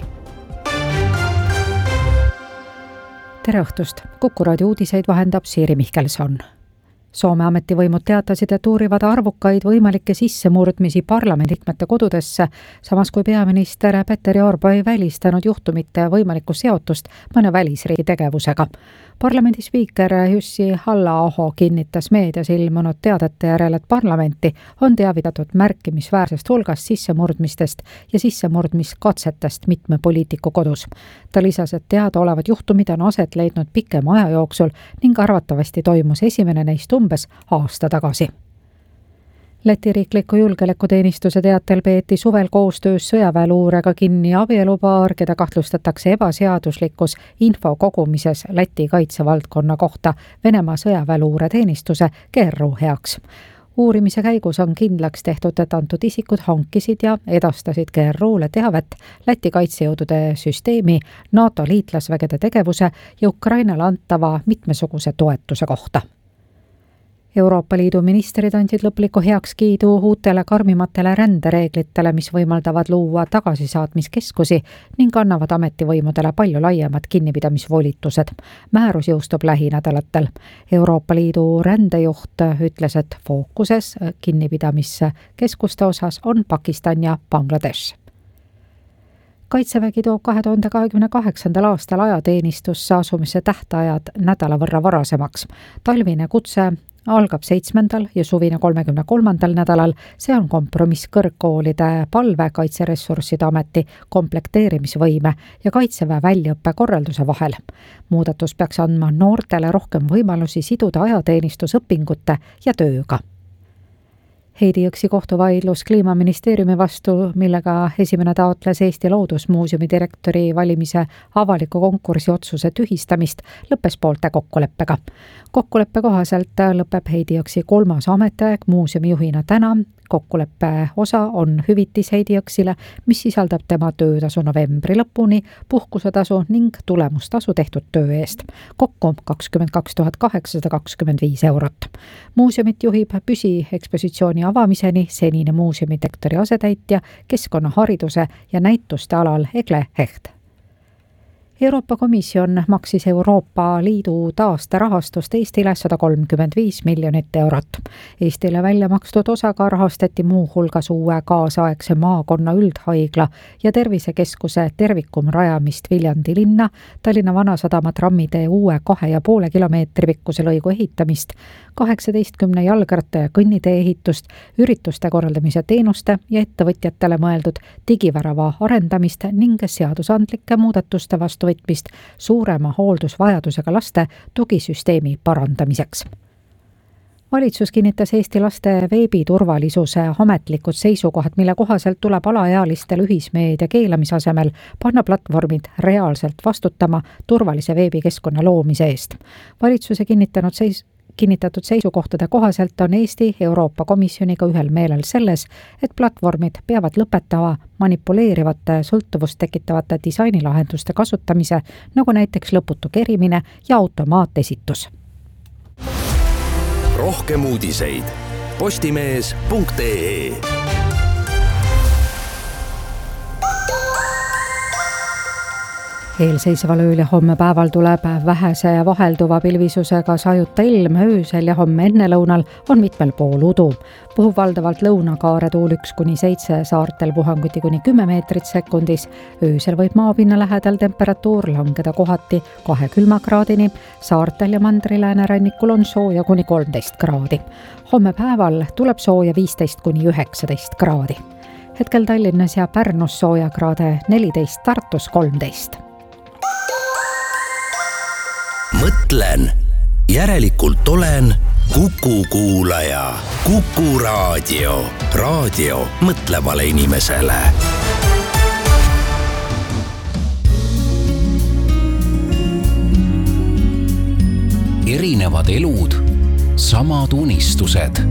Tere õhtust, Kukuraadio uudiseid vahendab Siiri Mihkelson. Soome ametivõimud teatasid, et uurivad arvukaid võimalikke sissemurdmisi parlamendiliikmete kodudesse, samas kui peaminister Petteri Orpo ei välistanud juhtumite võimalikku seotust mõne välisriigi tegevusega. Parlamendi spiiker Jussi Halla-Aho kinnitas meedias ilmunud teadete järel, et parlamenti on teavitatud märkimisväärsest hulgast sissemurdmistest ja sissemurdmiskatsetest mitme poliitiku kodus. Ta lisas, et teadaolevad juhtumid on aset leidnud pikema aja jooksul ning arvatavasti toimus esimene neist umbes aasta tagasi. Läti riikliku julgeolekuteenistuse teatel peeti suvel koostöös sõjaväeluurega kinni abielupaar, keda kahtlustatakse ebaseaduslikus info kogumises Läti kaitsevaldkonna kohta Venemaa sõjaväeluureteenistuse G R U heaks. Uurimise käigus on kindlaks tehtud, et antud isikud hankisid ja edastasid G R U-le teavet Läti kaitsejõudude süsteemi, NATO liitlasvägede tegevuse ja Ukrainale antava mitmesuguse toetuse kohta. Euroopa Liidu ministrid andsid lõpliku heakskiidu uutele karmimatele rändereeglitele, mis võimaldavad luua tagasisaatmiskeskusi ning annavad ametivõimudele palju laiemad kinnipidamisvolitused. Määrus jõustub lähinädalatel. Euroopa Liidu rändejuht ütles, et fookuses kinnipidamiskeskuste osas on Pakistan ja Bangladesh. Kaitsevägi toob kahe tuhande kahekümne kaheksandal aastal ajateenistusse asumise tähtajad nädala võrra varasemaks. Talvine kutse algab seitsmendal ja suvine kolmekümne kolmandal nädalal. See on kompromiss kõrgkoolide palve Kaitseressursside Ameti komplekteerimisvõime ja Kaitseväe väljaõppe korralduse vahel. Muudatus peaks andma noortele rohkem võimalusi siduda ajateenistusõpingute ja tööga. Heidi Jõksi kohtuvaidlus Kliimaministeeriumi vastu, millega esimene taotles Eesti Loodusmuuseumi direktori valimise avaliku konkursi otsuse tühistamist, lõppes poolte kokkuleppega. Kokkuleppe kohaselt lõpeb Heidi Jõksi kolmas ametiaeg muuseumi juhina täna. Kokkuleppe osa on hüvitis Heidi Jõksile, mis sisaldab tema töötasu novembri lõpuni, puhkusetasu ning tulemustasu tehtud töö eest. Kokku kakskümmend kaks tuhat kaheksasada kakskümmend viis eurot. Muuseumit juhib püsiekspositsiooni avamiseni senine muuseumi direktori asetäitja, keskkonnahariduse ja näituste alal Egle Hecht. Euroopa Komisjon maksis Euroopa Liidu taasterahastust Eestile sada kolmkümmend viis miljonit eurot. Eestile välja makstud osaga rahastati muu hulgas uue kaasaegse maakonna üldhaigla ja tervisekeskuse tervikum rajamist Viljandi linna, Tallinna Vanasadama trammidee uue kahe ja poole kilomeetri pikkuse lõigu ehitamist, kaheksateistkümne jalgratta ja kõnnitee ehitust, ürituste korraldamise teenuste ja ettevõtjatele mõeldud digivärava arendamist ning seadusandlike muudatuste vastuvõtmist suurema hooldusvajadusega laste tugisüsteemi parandamiseks. Valitsus kinnitas Eesti laste veebiturvalisuse ametlikud seisukohad, mille kohaselt tuleb alaealistel ühismeedia keelamise asemel panna platvormid reaalselt vastutama turvalise veebikeskkonna loomise eest. Valitsuse kinnitanud seis Kinnitatud seisukohtade kohaselt on Eesti Euroopa Komisjoniga ühel meelel selles, et platvormid peavad lõpetama manipuleerivate sõltuvust tekitavate disainilahenduste kasutamise, nagu näiteks lõputu kerimine ja automaatesitus. Rohkem uudiseid postimees punkt ee. Eelseisval ööl ja homme päeval tuleb vähese ja vahelduva pilvisusega sajuta ilm, öösel ja homme ennelõunal on mitmel pool udu. Puhub valdavalt lõunakaare tuul üks kuni seitse, saartel puhanguti kuni kümme meetrit sekundis. Öösel võib maapinna lähedal temperatuur langeda kohati kahe külma kraadini, saartel ja mandrilääne rannikul on sooja kuni kolmteist kraadi. Homme päeval tuleb sooja viisteist kuni üheksateist kraadi. Hetkel Tallinnas ja Pärnus sooja kraade neliteist, Tartus kolmteist. Mõtlen, järelikult olen Kuku kuulaja. Kuku raadio. Raadio mõtlevale inimesele. Erinevad elud, samad unistused.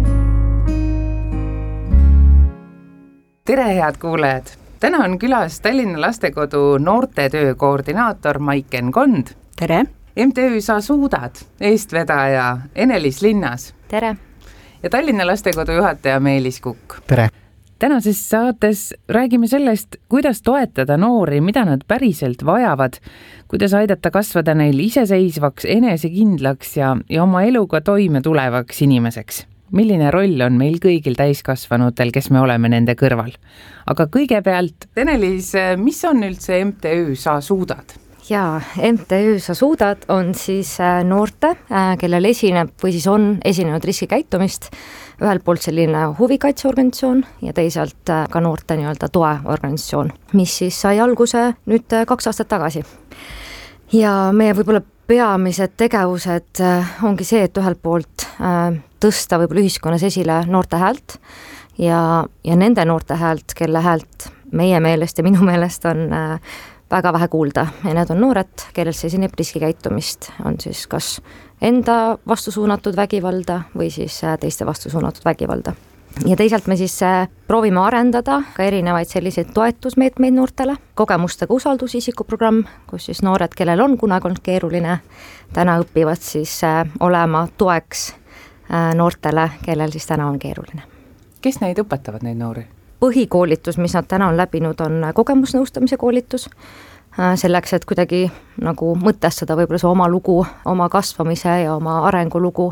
Tere, head kuulajad! Täna on külas Tallinna lastekodu noortetöö koordinaator Maiken Kond. Tere! M T Ü Sa suudad eestvedaja Enelis Linnas. Tere! Ja Tallinna lastekodu juhataja Meelis Kukk. Tere! Tänases saates räägime sellest, kuidas toetada noori, mida nad päriselt vajavad, kuidas aidata kasvada neil iseseisvaks, enesekindlaks ja, ja oma eluga toime tulevaks inimeseks. Milline roll on meil kõigil täiskasvanutel, kes me oleme nende kõrval. Aga kõigepealt, Enelis, mis on üldse M T Ü Sa suudad? Jaa, M T Ü Sa suudad on siis noorte, kellel esineb või siis on esinenud riskikäitumist, ühelt poolt selline huvikaitseorganisatsioon ja teisalt ka noorte nii-öelda toeorganisatsioon, mis siis sai alguse nüüd kaks aastat tagasi. Ja meie võib-olla peamised tegevused ongi see, et ühelt poolt tõsta võib-olla ühiskonnas esile noorte häält ja, ja nende noorte häält, kelle häält meie meelest ja minu meelest on väga vähe kuulda ja need on noored, kellel see esineb riskikäitumist, on siis kas enda vastu suunatud vägivalda või siis teiste vastu suunatud vägivalda. Ja teisalt me siis proovime arendada ka erinevaid selliseid toetusmeetmeid noortele, kogemustega usaldusisikuprogramm, kus siis noored, kellel on kunagi olnud keeruline, täna õpivad siis olema toeks noortele, kellel siis täna on keeruline. Kes neid õpetavad, neid noori? Põhikoolitus, mis nad täna on läbinud, on kogemusnõustamise koolitus, selleks, et kuidagi nagu mõtestada võib-olla see oma lugu, oma kasvamise ja oma arengulugu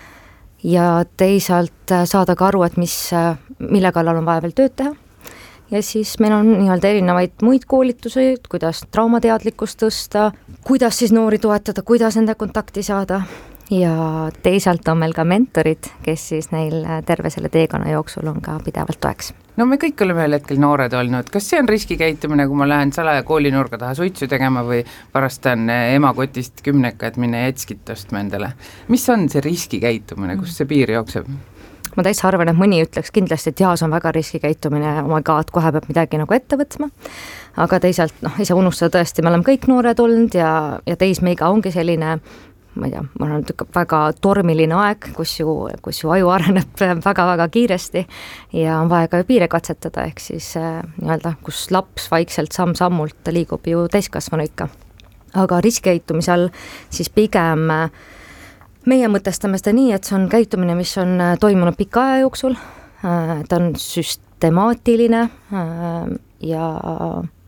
ja teisalt saada ka aru, et mis, mille kallal on vaja veel tööd teha. Ja siis meil on nii-öelda erinevaid muid koolitusi, kuidas traumateadlikkust tõsta, kuidas siis noori toetada, kuidas nende kontakti saada ja teisalt on meil ka mentorid, kes siis neil terve selle teekonna jooksul on ka pidevalt toeks. No me kõik oleme ühel hetkel noored olnud. Kas see on riskikäitumine, kui ma lähen salaja koolinurga taha suitsu tegema või varastan ema kotist kümneka, et minne jetskit ostma endale? Mis on see riskikäitumine, kus see piir jookseb? Ma täitsa arvan, et mõni ütleks kindlasti, et jaa, see on väga riskikäitumine, oma ka, et kohe peab midagi nagu ette võtma. Aga teisalt, noh, ei saa unustada tõesti, me oleme kõik noored olnud ja, ja teismeiga ongi selline ma ei tea, ma olen väga tormiline aeg, kus ju, kus ju aju areneb väga-väga kiiresti ja on vaja ka piire katsetada, ehk siis äh, nii-öelda, kus laps vaikselt samm-sammult liigub ju täiskasvanu ikka. Aga riskikäitumise all siis pigem äh, meie mõtestame seda nii, et see on käitumine, mis on äh, toimunud pika aja jooksul, äh, ta on süstemaatiline äh, ja jah,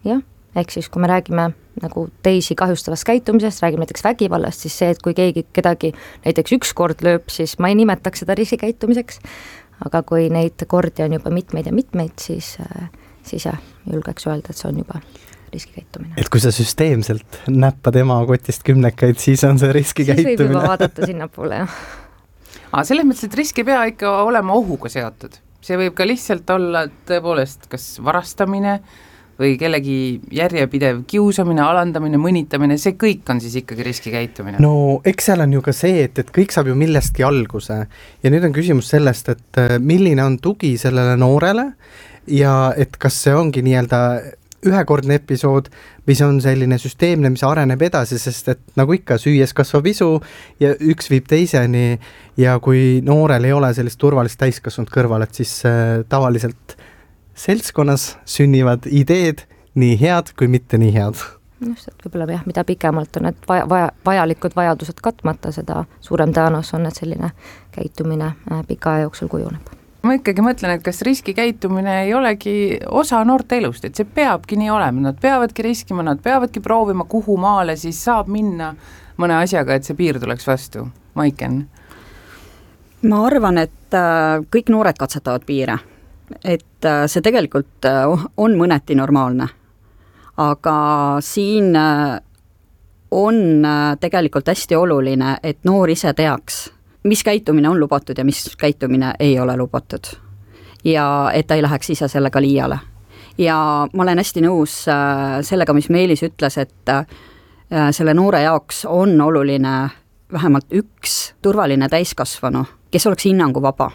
ehk siis kui me räägime nagu teisi kahjustavast käitumisest, räägime näiteks vägivallast, siis see, et kui keegi kedagi näiteks üks kord lööb, siis ma ei nimetaks seda riskikäitumiseks, aga kui neid kordi on juba mitmeid ja mitmeid, siis, siis jah, julgeks öelda, et see on juba riskikäitumine. Et kui sa süsteemselt näppad ema kotist kümnekaid, siis on see riskikäitumine. Siis võib juba vaadata sinna poole, jah. Aga selles mõttes, et risk ei pea ikka olema ohuga seotud. See võib ka lihtsalt olla tõepoolest kas varastamine või kellegi järjepidev kiusamine, alandamine, mõnitamine, see kõik on siis ikkagi riskikäitumine. No eks seal on ju ka see, et, et kõik saab ju millestki alguse ja nüüd on küsimus sellest, et milline on tugi sellele noorele ja et kas see ongi nii-öelda ühekordne episood, mis on selline süsteemne, mis areneb edasi, sest et nagu ikka süües kasvab isu ja üks viib teiseni ja kui noorel ei ole sellist turvalist täiskasvanud kõrval, et siis äh, tavaliselt seltskonnas sünnivad ideed nii head kui mitte nii head. Just, et võib-olla jah, mida pikemalt on need vaja, vaja, vajalikud vajadused katmata, seda suurem tõenäosus on, et selline käitumine äh, pika aja jooksul kujuneb. Ma ikkagi mõtlen, et kas riskikäitumine ei olegi osa noorte elust, et see peabki nii olema, nad peavadki riskima, nad peavadki proovima, kuhu maale siis saab minna mõne asjaga, et see piir tuleks vastu. Maiken? Ma arvan, et kõik noored katsetavad piire, et see tegelikult on mõneti normaalne, aga siin on tegelikult hästi oluline, et noor ise teaks, mis käitumine on lubatud ja mis käitumine ei ole lubatud. Ja et ta ei läheks ise sellega liiale. Ja ma olen hästi nõus sellega, mis Meelis ütles, et selle noore jaoks on oluline vähemalt üks turvaline täiskasvanu, kes oleks hinnangu vaba.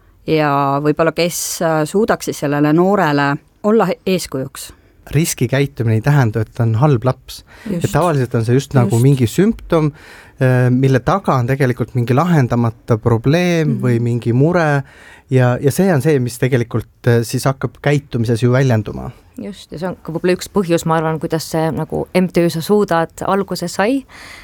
Ja võib-olla kes suudaks sellele noorele olla eeskujuks. Riskikäitumine ei tähenda, et on halb laps. Et tavaliselt on see just, just nagu mingi sümptom, mille taga on tegelikult mingi lahendamata probleem mm-hmm. või mingi mure ja, ja see on see, mis tegelikult siis hakkab käitumises ju väljenduma. Just, ja see on ka võib-olla üks põhjus, ma arvan, kuidas see nagu M T Ö Sa Suudad alguse sai,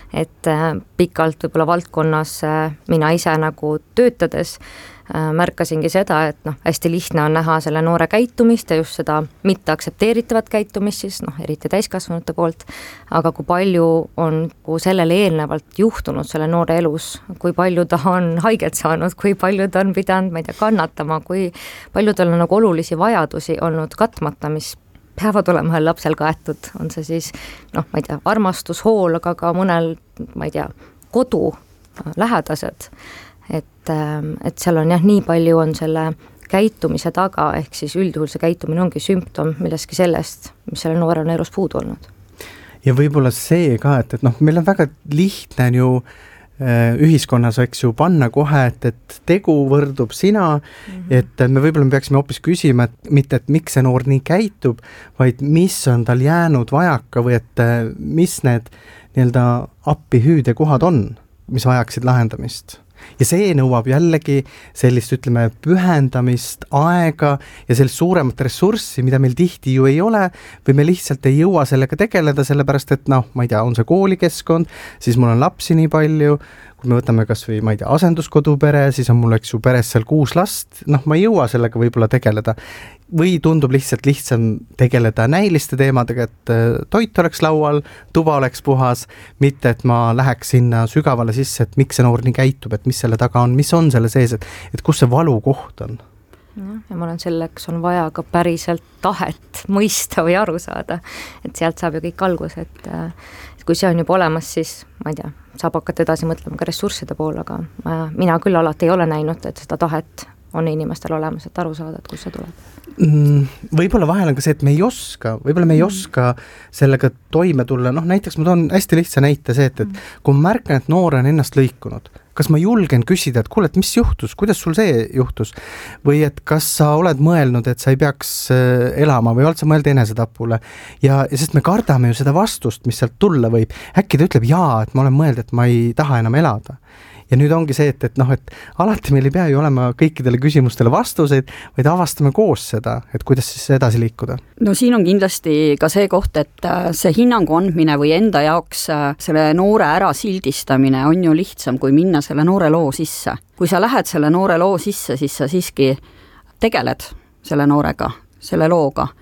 et pikalt võib-olla valdkonnas mina ise nagu töötades märkasingi seda, et noh, hästi lihtne on näha selle noore käitumist ja just seda mitte aktsepteeritavat käitumist siis, noh, eriti täiskasvanute poolt, aga kui palju on sellele eelnevalt juhtunud selle noore elus, kui palju ta on haiget saanud, kui palju ta on pidanud, ma ei tea, kannatama, kui palju tal on nagu olulisi vajadusi olnud katmata, mis peavad olema ühel lapsel kaetud, on see siis, noh, ma ei tea, armastus, hool, aga ka mõnel, ma ei tea, kodu, lähedased, et, et seal on jah, nii palju on selle käitumise taga, ehk siis üldjuhul see käitumine ongi sümptom milleski sellest, mis selle noore on elus puudu olnud. Ja võib-olla see ka, et, et noh, meil on väga lihtne ju äh, ühiskonnas, eks ju, panna kohe, et, et tegu võrdub sina, mm-hmm. et me võib-olla me peaksime hoopis küsima, et mitte, et miks see noor nii käitub, vaid mis on tal jäänud vajaka või et mis need nii-öelda appihüüde kohad on, mis vajaksid lahendamist. Ja see nõuab jällegi sellist, ütleme, pühendamist, aega ja sellist suuremat ressurssi, mida meil tihti ju ei ole, või me lihtsalt ei jõua sellega tegeleda, sellepärast et noh, ma ei tea, on see koolikeskkond, siis mul on lapsi nii palju, kui me võtame kas või, ma ei tea, asenduskodupere, siis on mul, eks ju, peres seal kuus last, noh, ma ei jõua sellega võib-olla tegeleda. Või tundub lihtsalt lihtsam tegeleda näiliste teemadega, et toit oleks laual, tuba oleks puhas, mitte et ma läheks sinna sügavale sisse, et miks see noor nii käitub, et mis selle taga on, mis on selle sees, et, et kus see valu koht on. Ja ma olen selleks on vaja ka päriselt tahet mõista või aru saada, et sealt saab ju kõik algus, et, et kui see on juba olemas, siis ma ei tea, saab hakata edasi mõtlema ka ressursside poole, aga ma, mina küll alati ei ole näinud, et seda tahet on inimestel olemas, et aru saada, et kus see tuleb. Võib-olla vahel on ka see, et me ei oska, võib-olla me ei oska sellega toime tulla, noh näiteks ma toon hästi lihtsa näite see, et, et kui ma märkan, et noor on ennast lõikunud, kas ma julgen küsida, et kuule, et mis juhtus, kuidas sul see juhtus või et kas sa oled mõelnud, et sa ei peaks elama või oled sa mõelnud enesetapule ja, ja sest me kardame ju seda vastust, mis sealt tulla võib, äkki ta ütleb jaa, et ma olen mõelnud, et ma ei taha enam elada. Ja nüüd ongi see, et, et noh, et alati meil ei pea ju olema kõikidele küsimustele vastuseid, vaid avastame koos seda, et kuidas siis edasi liikuda. No siin on kindlasti ka see koht, et see hinnangu andmine või enda jaoks selle noore ära sildistamine on ju lihtsam, kui minna selle noore loo sisse. Kui sa lähed selle noore loo sisse, siis sa siiski tegeled selle noorega, selle looga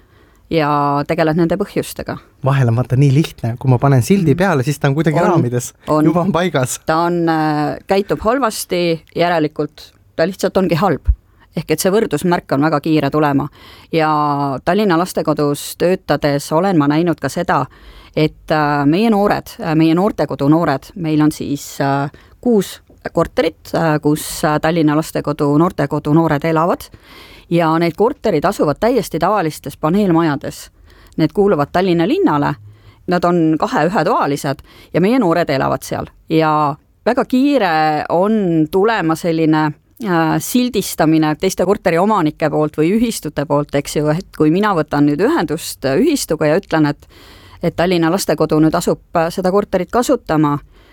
ja tegeled nende põhjustega. Vahel on vaata nii lihtne, kui ma panen sildi peale, siis ta on kuidagi on, raamides, on. juba on paigas. Ta on, käitub halvasti, järelikult ta lihtsalt ongi halb. Ehk et see võrdusmärk on väga kiire tulema ja Tallinna lastekodus töötades olen ma näinud ka seda, et meie noored, meie noortekodu noored, meil on siis kuus korterit, kus Tallinna lastekodu noortekodu noored elavad ja need korterid asuvad täiesti tavalistes paneelmajades. Need kuuluvad Tallinna linnale, nad on kahe ühetoalised ja meie noored elavad seal ja väga kiire on tulema selline sildistamine teiste korteri omanike poolt või ühistute poolt, eks ju, et kui mina võtan nüüd ühendust ühistuga ja ütlen, et, et Tallinna lastekodu nüüd asub seda korterit kasutama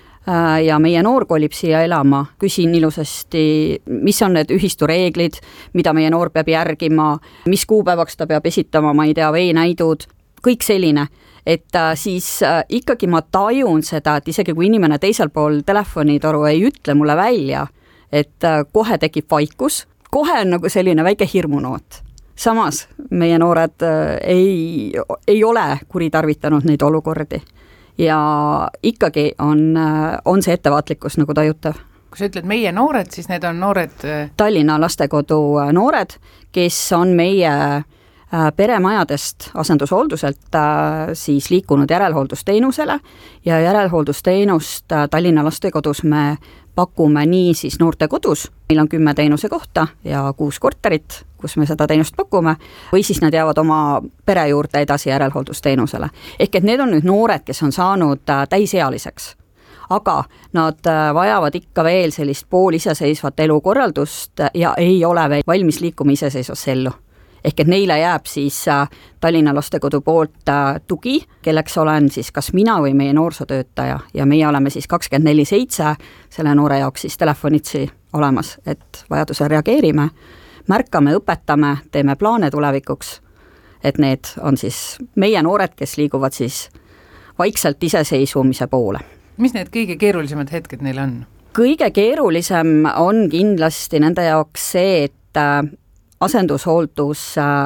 ja meie noor kolib siia elama, küsin ilusasti, mis on need ühistu reeglid, mida meie noor peab järgima, mis kuupäevaks ta peab esitama, ma ei tea, veenäidud, kõik selline, et siis ikkagi ma tajun seda, et isegi kui inimene teisel pool telefonitoru ei ütle mulle välja, et kohe tekib vaikus, kohe on nagu selline väike hirmunoot. Samas meie noored ei, ei ole kuritarvitanud neid olukordi ja ikkagi on, on see ettevaatlikkus nagu tajutav. Kui sa ütled meie noored, siis need on noored... Tallinna lastekodu noored, kes on meie peremajadest asendushoolduselt siis liikunud järelhooldusteenusele ja järelhooldusteenust Tallinna lastekodus me pakume nii siis noortekodus, meil on kümme teenuse kohta ja kuus korterit, kus me seda teenust pakume, või siis nad jäävad oma pere juurde edasi järelhooldusteenusele. Ehk et need on nüüd noored, kes on saanud täisealiseks, aga nad vajavad ikka veel sellist pooliseseisvat elukorraldust ja ei ole veel valmis liikuma iseseisvasse ellu. Ehk et neile jääb siis Tallinna lastekodu poolt tugi, kelleks olen siis kas mina või meie noorsootöötaja ja meie oleme siis kakskümmend neli seitse selle noore jaoks siis telefonitsi olemas, et vajadusel reageerime, märkame, õpetame, teeme plaane tulevikuks, et need on siis meie noored, kes liiguvad siis vaikselt iseseisvumise poole. Mis need kõige keerulisemad hetked neil on? Kõige keerulisem on kindlasti nende jaoks see, et asendushooldus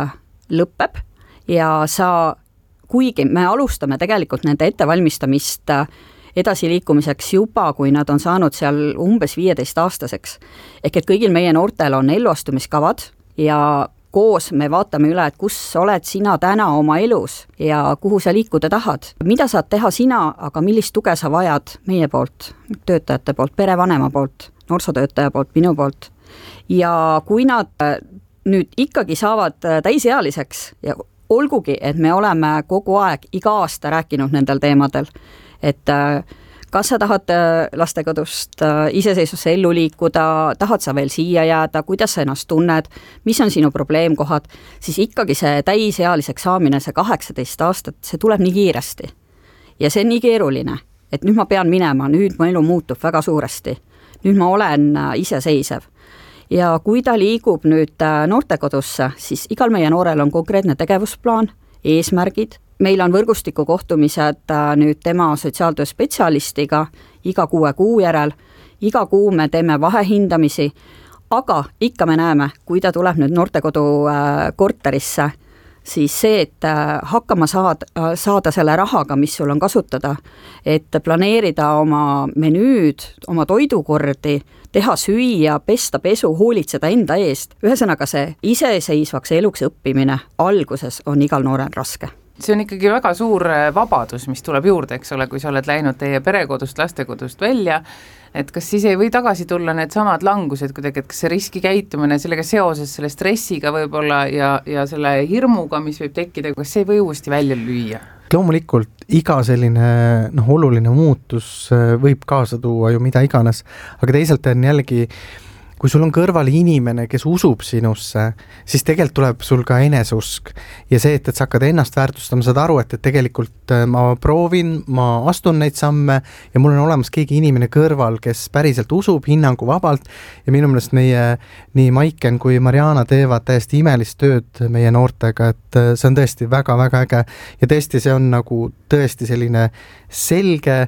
lõpeb ja sa, kuigi me alustame tegelikult nende ettevalmistamist edasiliikumiseks juba, kui nad on saanud seal umbes viieteist aastaseks. Ehk et kõigil meie noortel on elluastumiskavad ja koos me vaatame üle, et kus oled sina täna oma elus ja kuhu sa liikuda tahad. Mida saad teha sina, aga millist tuge sa vajad meie poolt, töötajate poolt, perevanema poolt, noorsootöötaja poolt, minu poolt. Ja kui nad nüüd ikkagi saavad täisealiseks ja olgugi, et me oleme kogu aeg iga aasta rääkinud nendel teemadel, et kas sa tahad lastekodust iseseisvusse ellu liikuda, tahad sa veel siia jääda, kuidas sa ennast tunned, mis on sinu probleemkohad, siis ikkagi see täisealiseks saamine, see kaheksateist aastat, see tuleb nii kiiresti. Ja see on nii keeruline, et nüüd ma pean minema, nüüd mu elu muutub väga suuresti, nüüd ma olen iseseisev. Ja kui ta liigub nüüd noortekodusse, siis igal meie noorel on konkreetne tegevusplaan, eesmärgid. Meil on võrgustiku kohtumised nüüd tema sotsiaaltöö spetsialistiga iga kuue kuu järel. Iga kuu me teeme vahehindamisi, aga ikka me näeme, kui ta tuleb nüüd noortekodu korterisse, siis see, et hakkama saada, saada selle rahaga, mis sul on kasutada, et planeerida oma menüüd, oma toidukordi, teha süüa, pesta pesu, hoolitseda enda eest. Ühesõnaga see iseseisvaks eluks õppimine alguses on igal noorel raske. See on ikkagi väga suur vabadus, mis tuleb juurde, eks ole, kui sa oled läinud teie perekodust, lastekodust välja, et kas siis ei või tagasi tulla need samad langused kuidagi, et kas see riskikäitumine sellega seoses selle stressiga võib-olla ja, ja selle hirmuga, mis võib tekkida, kas see ei või uuesti välja lüüa? Loomulikult iga selline noh, oluline muutus võib kaasa tuua ju mida iganes, aga teisalt on jällegi kui sul on kõrval inimene, kes usub sinusse, siis tegelikult tuleb sul ka eneseusk ja see, et, et sa hakkad ennast väärtustama, saad aru, et, et tegelikult ma proovin, ma astun neid samme ja mul on olemas keegi inimene kõrval, kes päriselt usub hinnangu vabalt ja minu meelest meie nii Maiken kui Mariana teevad täiesti imelist tööd meie noortega, et see on tõesti väga-väga äge ja tõesti see on nagu tõesti selline selge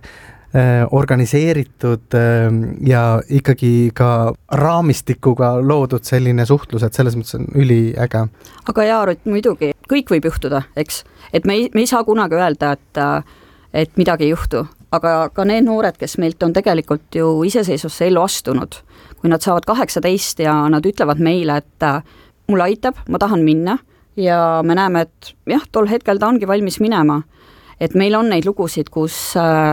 organiseeritud ja ikkagi ka raamistikuga loodud selline suhtlus, et selles mõttes on üliäge. Aga jaa, Rutt, muidugi, kõik võib juhtuda, eks? Et me ei, me ei saa kunagi öelda, et, et midagi ei juhtu, aga ka need noored, kes meilt on tegelikult ju iseseisvusse ellu astunud, kui nad saavad kaheksateist ja nad ütlevad meile, et mul aitab, ma tahan minna ja me näeme, et jah, tol hetkel ta ongi valmis minema. Et meil on neid lugusid, kus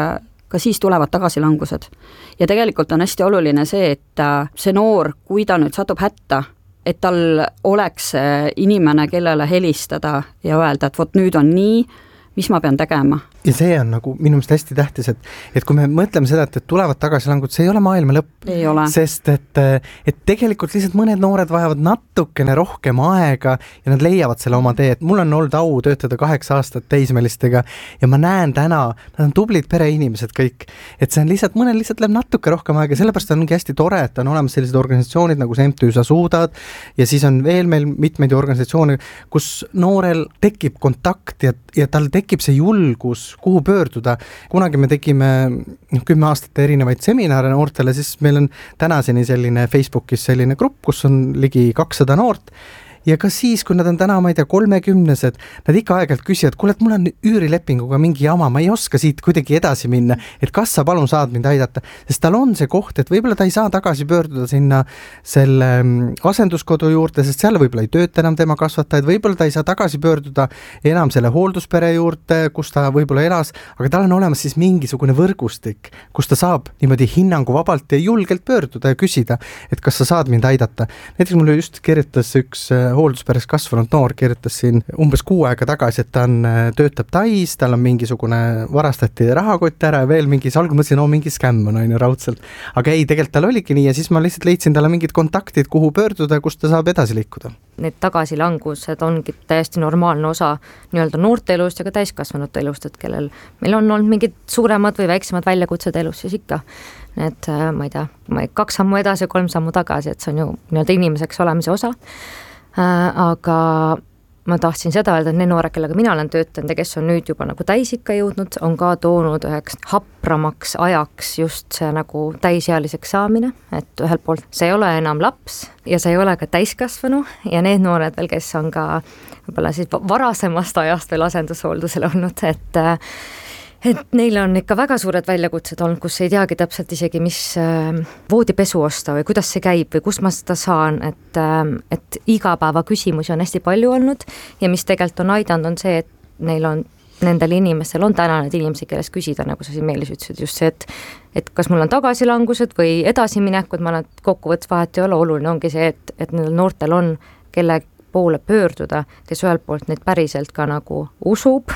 ka siis tulevad tagasilangused. Ja tegelikult on hästi oluline see, et see noor, kui ta nüüd satub hätta, et tal oleks inimene, kellele helistada ja öelda, et vot nüüd on nii, mis ma pean tegema. Ja see on nagu minu meelest hästi tähtis, et, et kui me mõtleme seda, et, et tulevad tagasilangud, see ei ole maailma lõpp. Ei ole. Sest et, et tegelikult lihtsalt mõned noored vajavad natukene rohkem aega ja nad leiavad selle oma tee. Et mul on olnud au töötada kaheksa aastat teismelistega ja ma näen täna, nad on tublid pereinimesed kõik. Et see on lihtsalt, mõnel lihtsalt läheb natuke rohkem aega, sellepärast ongi hästi tore, et on olemas sellised organisatsioonid nagu see M T Ü Sa suudad ja siis on veel meil mitmeid organisatsioone, kus noorel tekib kontakt ja, ja tal tekib see julgus, kuhu pöörduda. Kunagi me tegime kümme aastat erinevaid seminare noortele, siis meil on tänaseni selline Facebookis selline grupp, kus on ligi kakssada noort. Ja ka siis, kui nad on täna, ma ei tea, kolmekümnesed, nad ikka aegelt küsivad, kuule, et mul on üürilepinguga mingi jama, ma ei oska siit kuidagi edasi minna, et kas sa palun saad mind aidata, sest tal on see koht, et võib-olla ta ei saa tagasi pöörduda sinna selle asenduskodu juurde, sest seal võib-olla ei tööta enam tema kasvatajaid, võib-olla ta ei saa tagasi pöörduda enam selle hoolduspere juurde, kus ta võib-olla elas, aga tal on olemas siis mingisugune võrgustik, kus ta saab niimoodi hinnangu vabalt ja julgelt pöörduda ja küsida, et kas sa saad mind aidata. Näiteks mulle just kirjutas üks hooldusperes kasvanud noor, kirjutas siin umbes kuu aega tagasi, et ta on, töötab Tais, tal on mingisugune varastati rahakott ära ja veel mingi, algul mõtlesin, no mingi skämm on ainu raudselt. Aga ei, tegelikult tal oligi nii ja siis ma lihtsalt leidsin talle mingid kontaktid, kuhu pöörduda, kus ta saab edasi liikuda. Need tagasilangused ongi täiesti normaalne osa nii-öelda noorte elust ja ka täiskasvanute elust, et kellel meil on olnud mingid suuremad või väiksemad väljakutsed elus, siis ikka need, ma ei tea, kaks sammu edasi ja kolm sammu tagasi, et see on ju nii-öelda inimeseks olemise osa. Aga ma tahtsin seda öelda, et need noored, kellega mina olen töötanud ja kes on nüüd juba nagu täisikka jõudnud, on ka toonud üheks hapramaks ajaks just see nagu täisealiseks saamine, et ühelt poolt see ei ole enam laps ja see ei ole ka täiskasvanu ja need noored veel, kes on ka võib-olla siis varasemast ajast veel asendushooldusel olnud, et et neil on ikka väga suured väljakutsed olnud, kus ei teagi täpselt isegi, mis voodipesu osta või kuidas see käib või kus ma seda saan, et, et igapäeva küsimusi on hästi palju olnud ja mis tegelikult on aidanud, on see, et neil on, nendel inimestel on täna need inimesi, kellest küsida, nagu sa siin Meelis ütlesid, just see, et, et kas mul on tagasilangused või edasiminekud, ma olen kokkuvõttes vahet ei ole, oluline ongi see, et, et nendel noortel on kelle poole pöörduda, kes ühelt poolt neid päriselt ka nagu usub,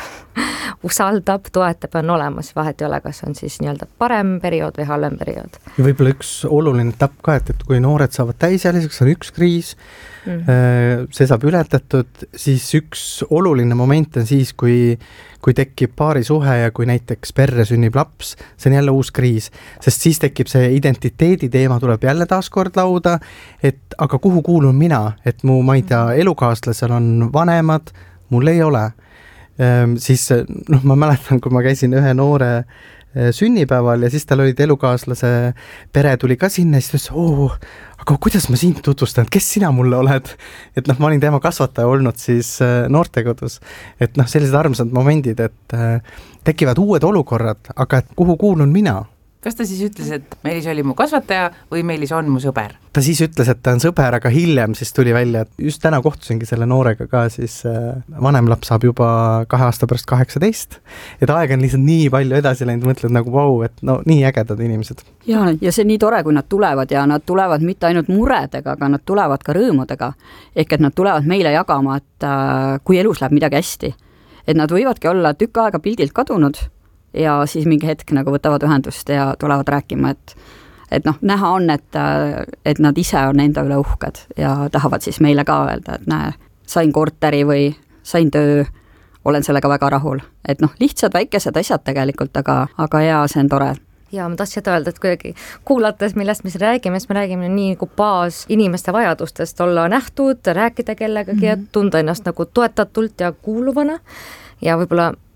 usaldab, toetab, on olemas, vahet ei ole, kas on siis nii-öelda parem periood või halvem periood. Ja võib-olla üks oluline tapp ka, et, et kui noored saavad täisealiseks, on üks kriis, mm-hmm. see saab ületatud, siis üks oluline moment on siis, kui, kui tekib paari suhe ja kui näiteks perre sünnib laps, see on jälle uus kriis, sest siis tekib see identiteedi teema, tuleb jälle taaskord lauda, et aga kuhu kuulun mina, et mu, ma ei tea, elukaaslasel on vanemad, mul ei ole. Ehm, siis noh, ma mäletan, kui ma käisin ühe noore sünnipäeval ja siis tal olid elukaaslase pere tuli ka sinna ja siis oh, aga kuidas ma sind tutvustan, kes sina mulle oled? Et noh, ma olin tema kasvataja olnud siis noortekodus, et noh, sellised armsad momendid, et tekivad uued olukorrad, aga et kuhu kuulun mina? Kas ta siis ütles, et Meelis oli mu kasvataja või Meelis on mu sõber? Ta siis ütles, et ta on sõber, aga hiljem siis tuli välja, et just täna kohtusingi selle noorega ka, siis vanem laps saab juba kahe aasta pärast kaheksateist, et aeg on lihtsalt nii palju edasi läinud, mõtled nagu vau, wow, et no nii ägedad inimesed. Ja, ja see on nii tore, kui nad tulevad ja nad tulevad mitte ainult muredega, aga nad tulevad ka rõõmudega, ehk et nad tulevad meile jagama, et kui elus läheb midagi hästi, et nad võivadki olla tükk aega pildilt kadunud ja siis mingi hetk nagu võtavad ühendust ja tulevad rääkima, et et noh, näha on, et, et nad ise on enda üle uhked ja tahavad siis meile ka öelda, et näe, sain korteri või sain töö, olen sellega väga rahul. Et noh, lihtsad väikesed asjad tegelikult, aga, aga jaa, see on tore. Ja ma tahtsin seda öelda, et kuidagi kuulates, millest me siin räägime, siis me räägime nii nagu baas inimeste vajadustest olla nähtud, rääkida kellegagi mm-hmm. ja tunda ennast nagu toetatult ja kuuluvana ja võib-olla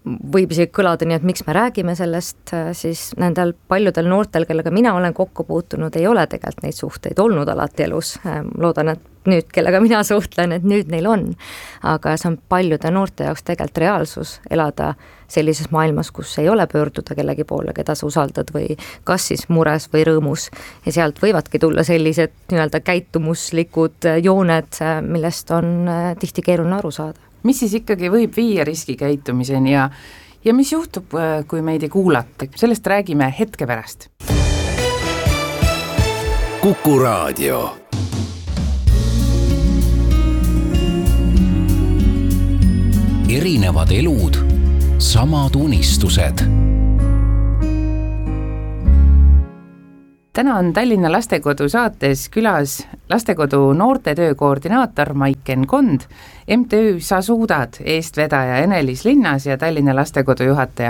võib isegi kõlada nii, et miks me räägime sellest, siis nendel paljudel noortel, kellega mina olen kokku puutunud, ei ole tegelikult neid suhteid olnud alati elus. Loodan, et nüüd, kellega mina suhtlen, et nüüd neil on. Aga see on paljude noorte jaoks tegelikult reaalsus elada sellises maailmas, kus ei ole pöörduda kellegi poole, keda sa usaldad või kas siis mures või rõõmus. Ja sealt võivadki tulla sellised nii-öelda käitumuslikud jooned, millest on tihti keeruline aru saada. Mis siis ikkagi võib viia riskikäitumiseni ja, ja mis juhtub, kui meid ei kuulata? Sellest räägime hetke pärast. Kuku Raadio. Erinevad elud, samad unistused. Täna on Tallinna Lastekodu saates külas Lastekodu noortetöö koordinaator Maiken Kond, M T Ö Sa suudad eestvedaja Enelis Linnas ja Tallinna Lastekodu juhataja